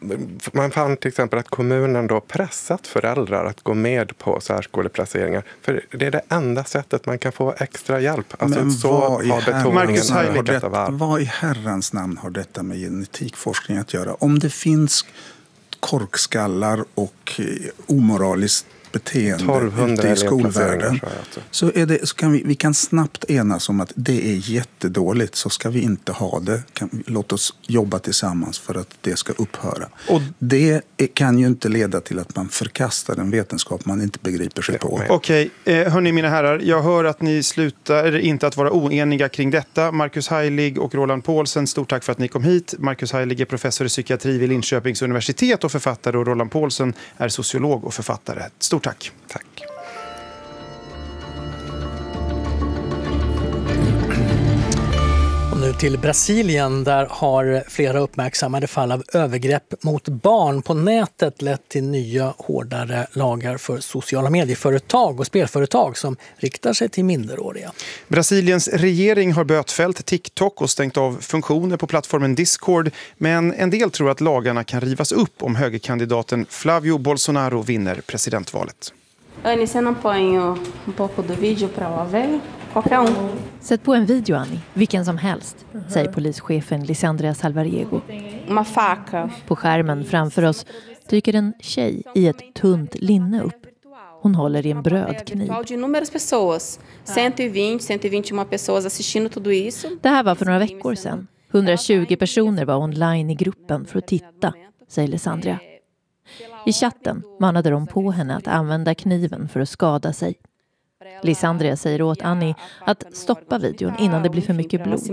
Man fann till exempel att kommunen då pressat föräldrar att gå med på särskoleplaceringar. För det är det enda sättet man kan få extra hjälp. Alltså Men så vad, i har betoningen har detta, vad i herrans namn har detta med genetikforskning att göra? Om det finns korkskallar och omoraliskt beteende ute i skolvärlden så, är det, så kan vi, vi kan snabbt enas om att det är jättedåligt, så ska vi inte ha det. Kan, låt oss jobba tillsammans för att det ska upphöra. Och det är, kan ju inte leda till att man förkastar en vetenskap man inte begriper sig på. Okej, eh, hörni mina herrar, jag hör att ni slutar inte att vara oeniga kring detta. Marcus Heilig och Roland Paulsen, stort tack för att ni kom hit. Marcus Heilig är professor i psykiatri vid Linköpings universitet och författare, och Roland Paulsen är sociolog och författare. Stort tack. Tack. Och nu till Brasilien, där har flera uppmärksammade fall av övergrepp mot barn på nätet lett till nya hårdare lagar för sociala medieföretag och spelföretag som riktar sig till minderåriga. Brasiliens regering har bötfällt TikTok och stängt av funktioner på plattformen Discord, men en del tror att lagarna kan rivas upp om högerkandidaten Flávio Bolsonaro vinner presidentvalet. Annie, você não põe um pouco do vídeo para o velho? Qualquer um. Sätt på en video, Annie. Vilken som helst, säger polischefen Lisandra Salvariego. Uma faca. På skärmen framför oss dyker en tjej i ett tunt linne upp. Hon håller i en brödkniv. Det här var för några veckor sedan. hundratjugo personer var online i gruppen för att titta, säger Lisandria. I chatten manade de på henne att använda kniven för att skada sig. Lisandria säger åt Annie att stoppa videon innan det blir för mycket blod.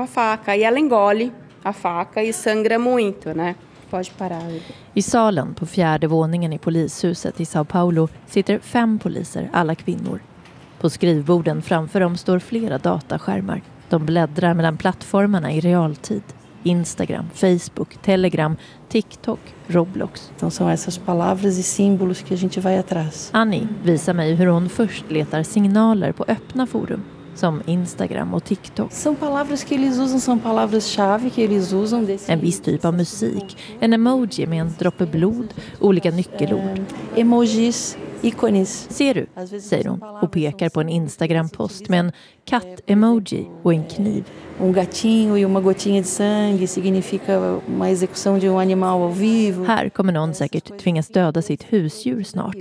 I salen på fjärde våningen i polishuset i Sao Paulo sitter fem poliser, alla kvinnor. På skrivborden framför dem står flera dataskärmar. De bläddrar mellan plattformarna i realtid. Instagram, Facebook, Telegram, TikTok, Roblox. Então são essas palavras e símbolos que a gente vai atrás. Annie visar mig hur hon först letar signaler på öppna forum som Instagram och TikTok. São palavras que eles usam, são palavras-chave que eles usam desse. En viss typ av musik, en emoji med en droppe blod, olika nyckelord. Emojis, ícones. Ser du, säger hon och pekar på en Instagram-post med en katt-emoji och en kniv. Um gatinho e uma gotinha de sangue significa uma execução de um animal ao vivo. Här kommer någon säkert tvingas döda sitt husdjur snart.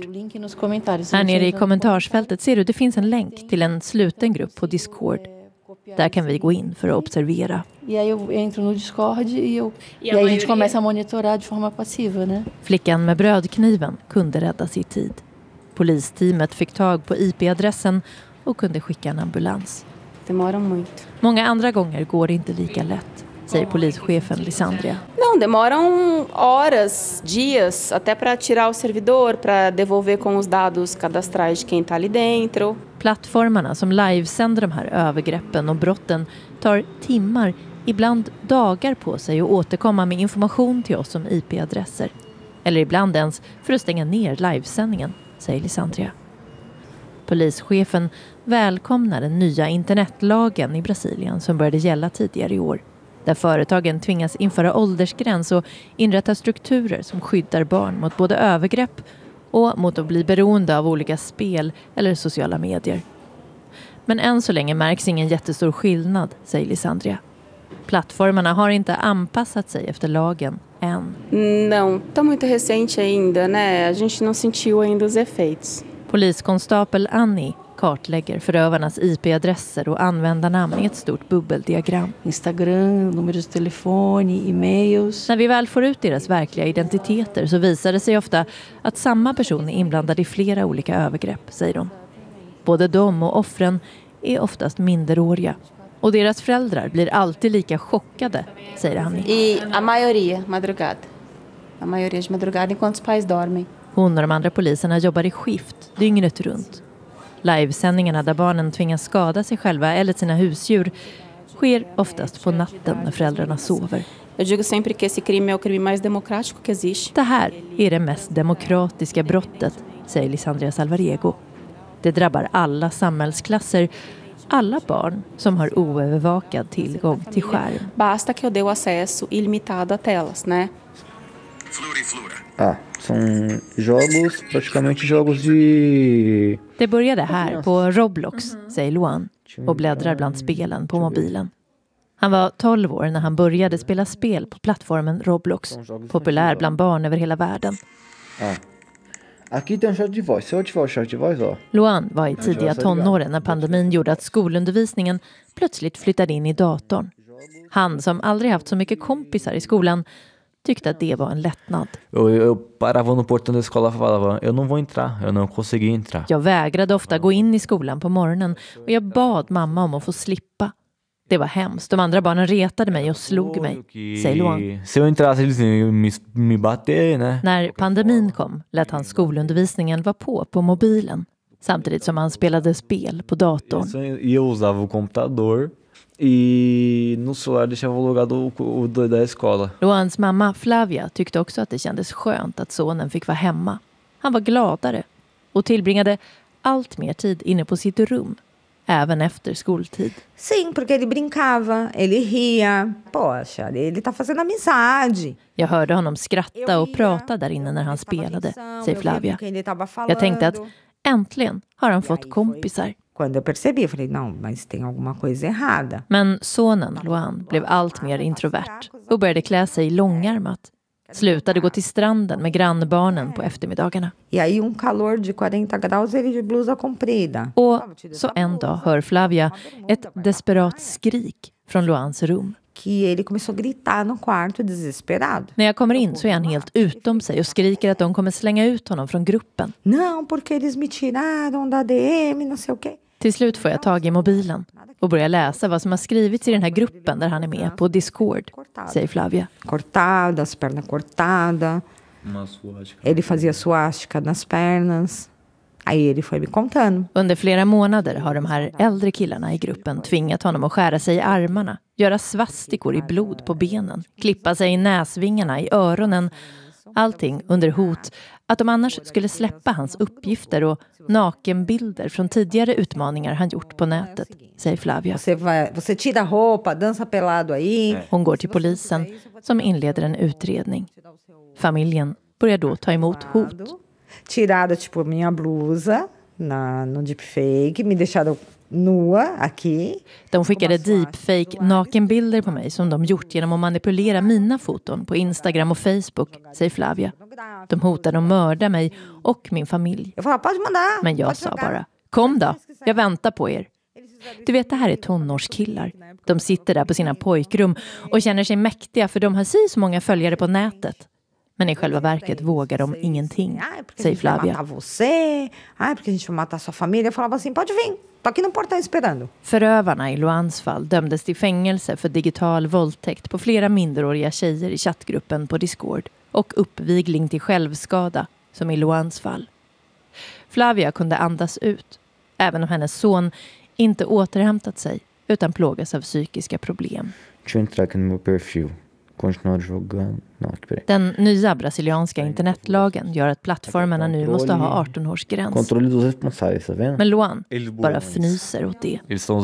Här nere i kommentarsfältet ser du det finns en länk till en sluten grupp på Discord. Där kan vi gå in för att observera. E aí eu entro no Discord e eu e aí a gente começa a monitorar de forma passiva, né? Flickan med brödkniven kunde rädda sin tid. Polisteamet fick tag på I P-adressen och kunde skicka en ambulans. Demora muito. Många andra gånger går det inte lika lätt, säger polischefen Lisandria. Não, demoram horas, dias, até para tirar o servidor, para devolver com os dados cadastrais de quem está ali dentro. Plattformarna som livesänder de här övergreppen och brotten tar timmar, ibland dagar på sig att återkomma med information till oss om I P-adresser. Eller ibland ens för att stänga ner livesändningen, säger Lisandria. Polischefen välkomnar den nya internetlagen i Brasilien som började gälla tidigare i år. Där företagen tvingas införa åldersgräns och inrätta strukturer som skyddar barn mot både övergrepp och mot att bli beroende av olika spel eller sociala medier. Men än så länge märks ingen jättestor skillnad, säger Lisandria. Plattformarna har inte anpassat sig efter lagen än. Não, tá muito recente ainda, né? A gente não sentiu ainda os efeitos. Poliskonstapel Annie kartlägger förövarnas I P-adresser och användarnamn i ett stort bubbeldiagram. Instagram, nummer de telefon, e-mails. När vi väl får ut deras verkliga identiteter så visar det sig ofta att samma person är inblandad i flera olika övergrepp, säger de. Både de och offren är oftast minderåriga. Och deras föräldrar blir alltid lika chockade, säger Annie. E a maioria madrugada. A maioria de madrugada enquanto os pais dormem. Hon och de andra poliserna jobbar i skift, dygnet runt. Livesändningarna där barnen tvingas skada sig själva eller sina husdjur sker oftast på natten när föräldrarna sover. Jag digo sempre que esse crime é o crime mais democrático que existe. Det här är det mest demokratiska brottet, säger Lisandria Salvarego. Det drabbar alla samhällsklasser, alla barn som har oövervakad tillgång till skärm. Basta que eu dê o acesso ilimitado a telas, né? Ah, são jogos, praticamente jogos de... Det började här på Roblox, säger Luan, och bläddrar bland spelen på mobilen. Han var tolv år när han började spela spel på plattformen Roblox, populär bland barn över hela världen. Ah. Aqui tem um chat de voz. Se eu ativar o chat de voz, ó. Luan var i tidiga tonåren när pandemin gjorde att skolundervisningen plötsligt flyttade in i datorn. Han som aldrig haft så mycket kompisar i skolan tyckte att det var en lättnad. Eu, eu parava no portão da escola e falava, eu não vou entrar, eu não consegui entrar. Jag vägrade ofta gå in i skolan på morgonen och jag bad mamma om att få slippa. Det var hemskt. De andra barnen retade mig och slog mig, säger Luan. Se eu entrasse, eles iam me, me bater, né? När pandemin kom lät han skolundervisningen vara på på mobilen samtidigt som han spelade spel på datorn. E eu usava o computador e no celular deixava logado o da escola. Luans mamma Flavia tyckte också att det kändes skönt att sonen fick vara hemma. Han var gladare och tillbringade allt mer tid inne på sitt rum. Även efter skoltid. Sim, porque ele brincava, ele ria. Poxa, ele tá fazendo amizade. Jag hörde honom skratta och prata där inne när han spelade, säger Flavia. Jag tänkte att äntligen har han fått kompisar. Quando eu percebi, jag falei, não, mas tem alguma coisa errada. Men sonen, Luan, blev allt mer introvert och började klä sig långärmat. slutade gå till stranden med grannbarnen på eftermiddagarna. E aí um calor de quarenta graus ele de blusa comprida. Och så en dag hör Flavia ett desperat skrik från Luans rum. Que ele começou a gritar no quarto desesperado. När jag kommer in så är han helt utom sig och skriker att de kommer slänga ut honom från gruppen. Não, porque eles me tiraram da D M, não sei o quê. Till slut får jag tag i mobilen och börjar läsa vad som har skrivits i den här gruppen där han är med på Discord, säger Flavia. Cortada, as pernas cortadas. Ele fazia suástica nas pernas. Aí ele foi me contando. Under flera månader har de här äldre killarna i gruppen tvingat honom att skära sig i armarna, göra svastikor i blod på benen, klippa sig i näsvingarna, i öronen. Allting under hot att de annars skulle släppa hans uppgifter och nakenbilder från tidigare utmaningar han gjort på nätet, säger Flavia. Você tira roupa, dança pelado aí. Hon går till polisen som inleder en utredning. Familjen börjar då ta emot hot. Tirada tipo minha blusa na no deepfake, me deixaram nua aqui. De skickade deepfake nakenbilder på mig som de gjort genom att manipulera mina foton på Instagram och Facebook, säger Flavia. De hotade att mörda mig och min familj. Men jag sa bara, kom då, jag väntar på er. Du vet, det här är tonårskillar. De sitter där på sina pojkrum och känner sig mäktiga för de har si så många följare på nätet. Men i själva verket vågar de ingenting, säger Flavia. Förövarna i Luans fall dömdes till fängelse för digital våldtäkt på flera minderåriga tjejer i chattgruppen på Discord och uppvigling till självskada, som i Luans fall. Flavia kunde andas ut, även om hennes son inte återhämtat sig utan plågas av psykiska problem. Den nya brasilianska internetlagen gör att plattformarna nu måste ha arton-årsgräns. Men Luan bara fnyser åt det.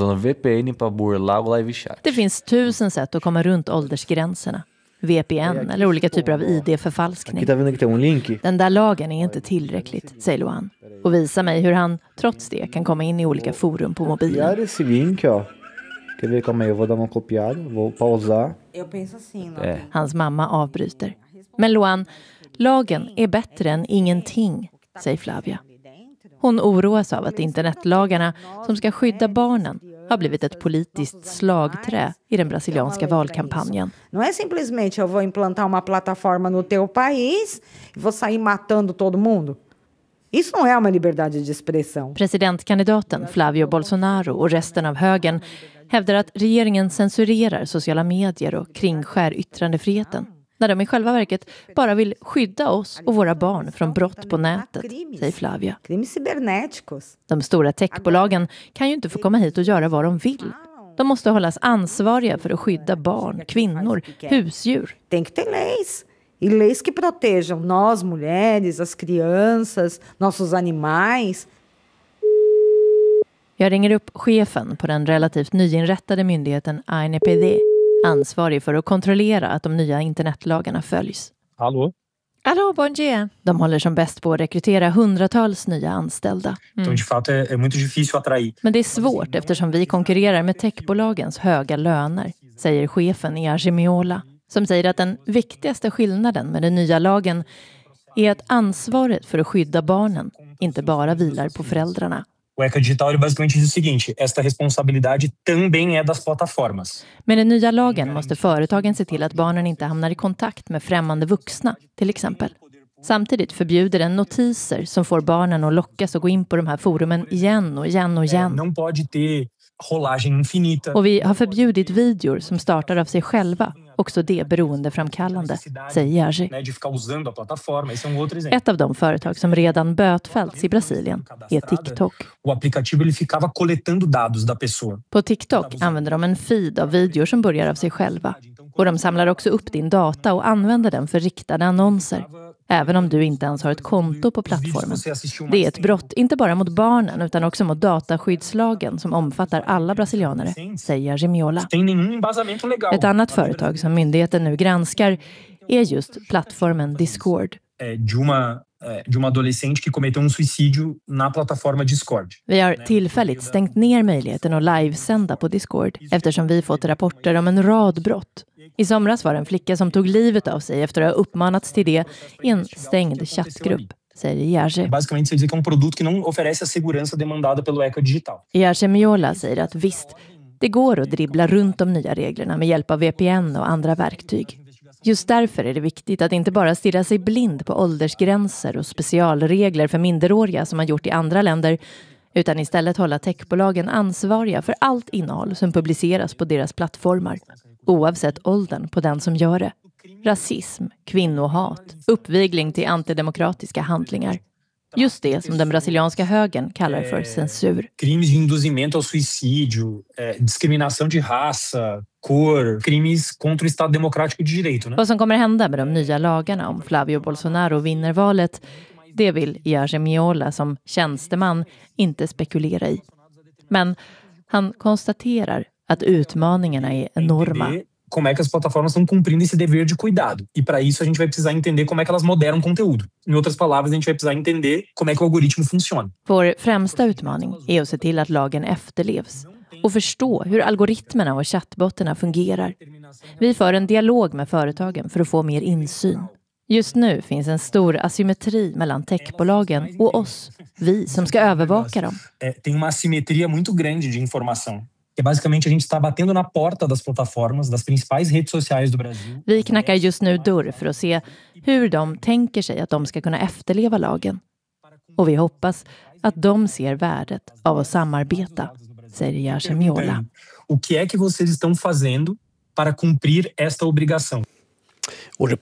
Det finns tusen sätt att komma runt åldersgränserna. V P N eller olika typer av I D-förfalskning. Den där lagen är inte tillräckligt, säger Luan. Och visar mig hur han trots det kan komma in i olika forum på mobilen. Quer ver como eu vou dar uma copiada, vou pausar. Hans mamma avbryter. Men Luan, lagen är bättre än ingenting, säger Flavia. Hon oroas av att internetlagarna som ska skydda barnen har blivit ett politiskt slagträ i den brasilianska valkampanjen. Não é simplesmente eu vou implantar uma plataforma no teu país e vou sair matando todo mundo. Isso não é uma liberdade de expressão. Presidentkandidaten Flavio Bolsonaro och resten av högern hävdar att regeringen censurerar sociala medier och kringskär yttrandefriheten, när de i själva verket bara vill skydda oss och våra barn från brott på nätet, säger Flavia. De stora techbolagen kan ju inte få komma hit och göra vad de vill. De måste hållas ansvariga för att skydda barn, kvinnor, husdjur. Tem que ter leis. E leis que protejam nós mulheres, as crianças, nossos animais. Jag ringer upp chefen på den relativt nyinrättade myndigheten A N P D, ansvarig för att kontrollera att de nya internetlagarna följs. Hallå? Hallå, bom dia. De håller som bäst på att rekrytera hundratals nya anställda. Mm. De fato är, är muito difícil atrair. Men det är svårt eftersom vi konkurrerar med techbolagens höga löner, säger chefen i Argemiola, som säger att den viktigaste skillnaden med den nya lagen är att ansvaret för att skydda barnen inte bara vilar på föräldrarna. O ECA Digital är basicamente diz o seguinte, esta responsabilidade também é das plataformas. Med den nya lagen måste företagen se till att barnen inte hamnar i kontakt med främmande vuxna, till exempel. Samtidigt förbjuder den notiser som får barnen att lockas och gå in på de här forumen igen och igen och igen. Não pode ter rolagem infinita. Och vi har förbjudit videor som startar av sig själva, också det beroendeframkallande, säger Jerzy. Ett av de företag som redan bötfällts i Brasilien är TikTok. O aplicativo ele ficava coletando dados da pessoa. På TikTok använder de en feed av videor som börjar av sig själva. Och de samlar också upp din data och använder den för riktade annonser. Även om du inte ens har ett konto på plattformen. Det är ett brott inte bara mot barnen utan också mot dataskyddslagen som omfattar alla brasilianare, säger Argemiola. Ett annat företag som myndigheten nu granskar är just plattformen Discord. De uma de uma adolescente que cometeu um suicídio na plataforma Discord. Vi har tillfälligt stängt ner möjligheten att livesända på Discord eftersom vi fått rapporter om en rad brott. I somras var det en flicka som tog livet av sig efter att ha uppmanats till det i en stängd chattgrupp, säger Jerzy. Basicamente, se dizer que é um produto que não oferece a segurança demandada pelo Ecodigital. Jerzy Miola säger att visst, det går att dribbla runt de nya reglerna med hjälp av V P N och andra verktyg. Just därför är det viktigt att inte bara stirra sig blind på åldersgränser och specialregler för minderåriga som man gjort i andra länder, utan istället hålla techbolagen ansvariga för allt innehåll som publiceras på deras plattformar, oavsett åldern på den som gör det. Rasism, kvinnohat, uppvigling till antidemokratiska handlingar. Just det som den brasilianska högern kallar för censur. Crimes de induzimento ao suicídio, diskriminação de raça, cor, crimes contra o Estado Democrático de Direito. Vad som kommer hända med de nya lagarna om Flavio Bolsonaro vinner valet, det vill Jerzy Miola som tjänsteman inte spekulera i. Men han konstaterar att utmaningarna är enorma. Como é que as plataformas estão cumprindo esse dever de cuidado. E para isso a gente vai precisar entender como é que elas moderam conteúdo. Em outras palavras, a gente vai precisar entender como é que o algoritmo funciona. Vår främsta utmaning är att se till att lagen efterlevs och förstå hur algoritmerna och chattbotterna fungerar. Vi för en dialog med företagen för att få mer insyn. Just nu finns en stor asymmetri mellan techbolagen och oss, vi som ska övervaka dem. Tem uma assimetria muito grande de informação. Que basicamente a gente está batendo na porta das plataformas, das principais redes sociais do Brasil. Vi knackar just nu dörr för att se hur de tänker sig att de ska kunna efterleva lagen. Och vi hoppas att de ser värdet av att samarbeta, säger Jerzy Miola. O que é que vocês estão fazendo para cumprir esta obrigação? Och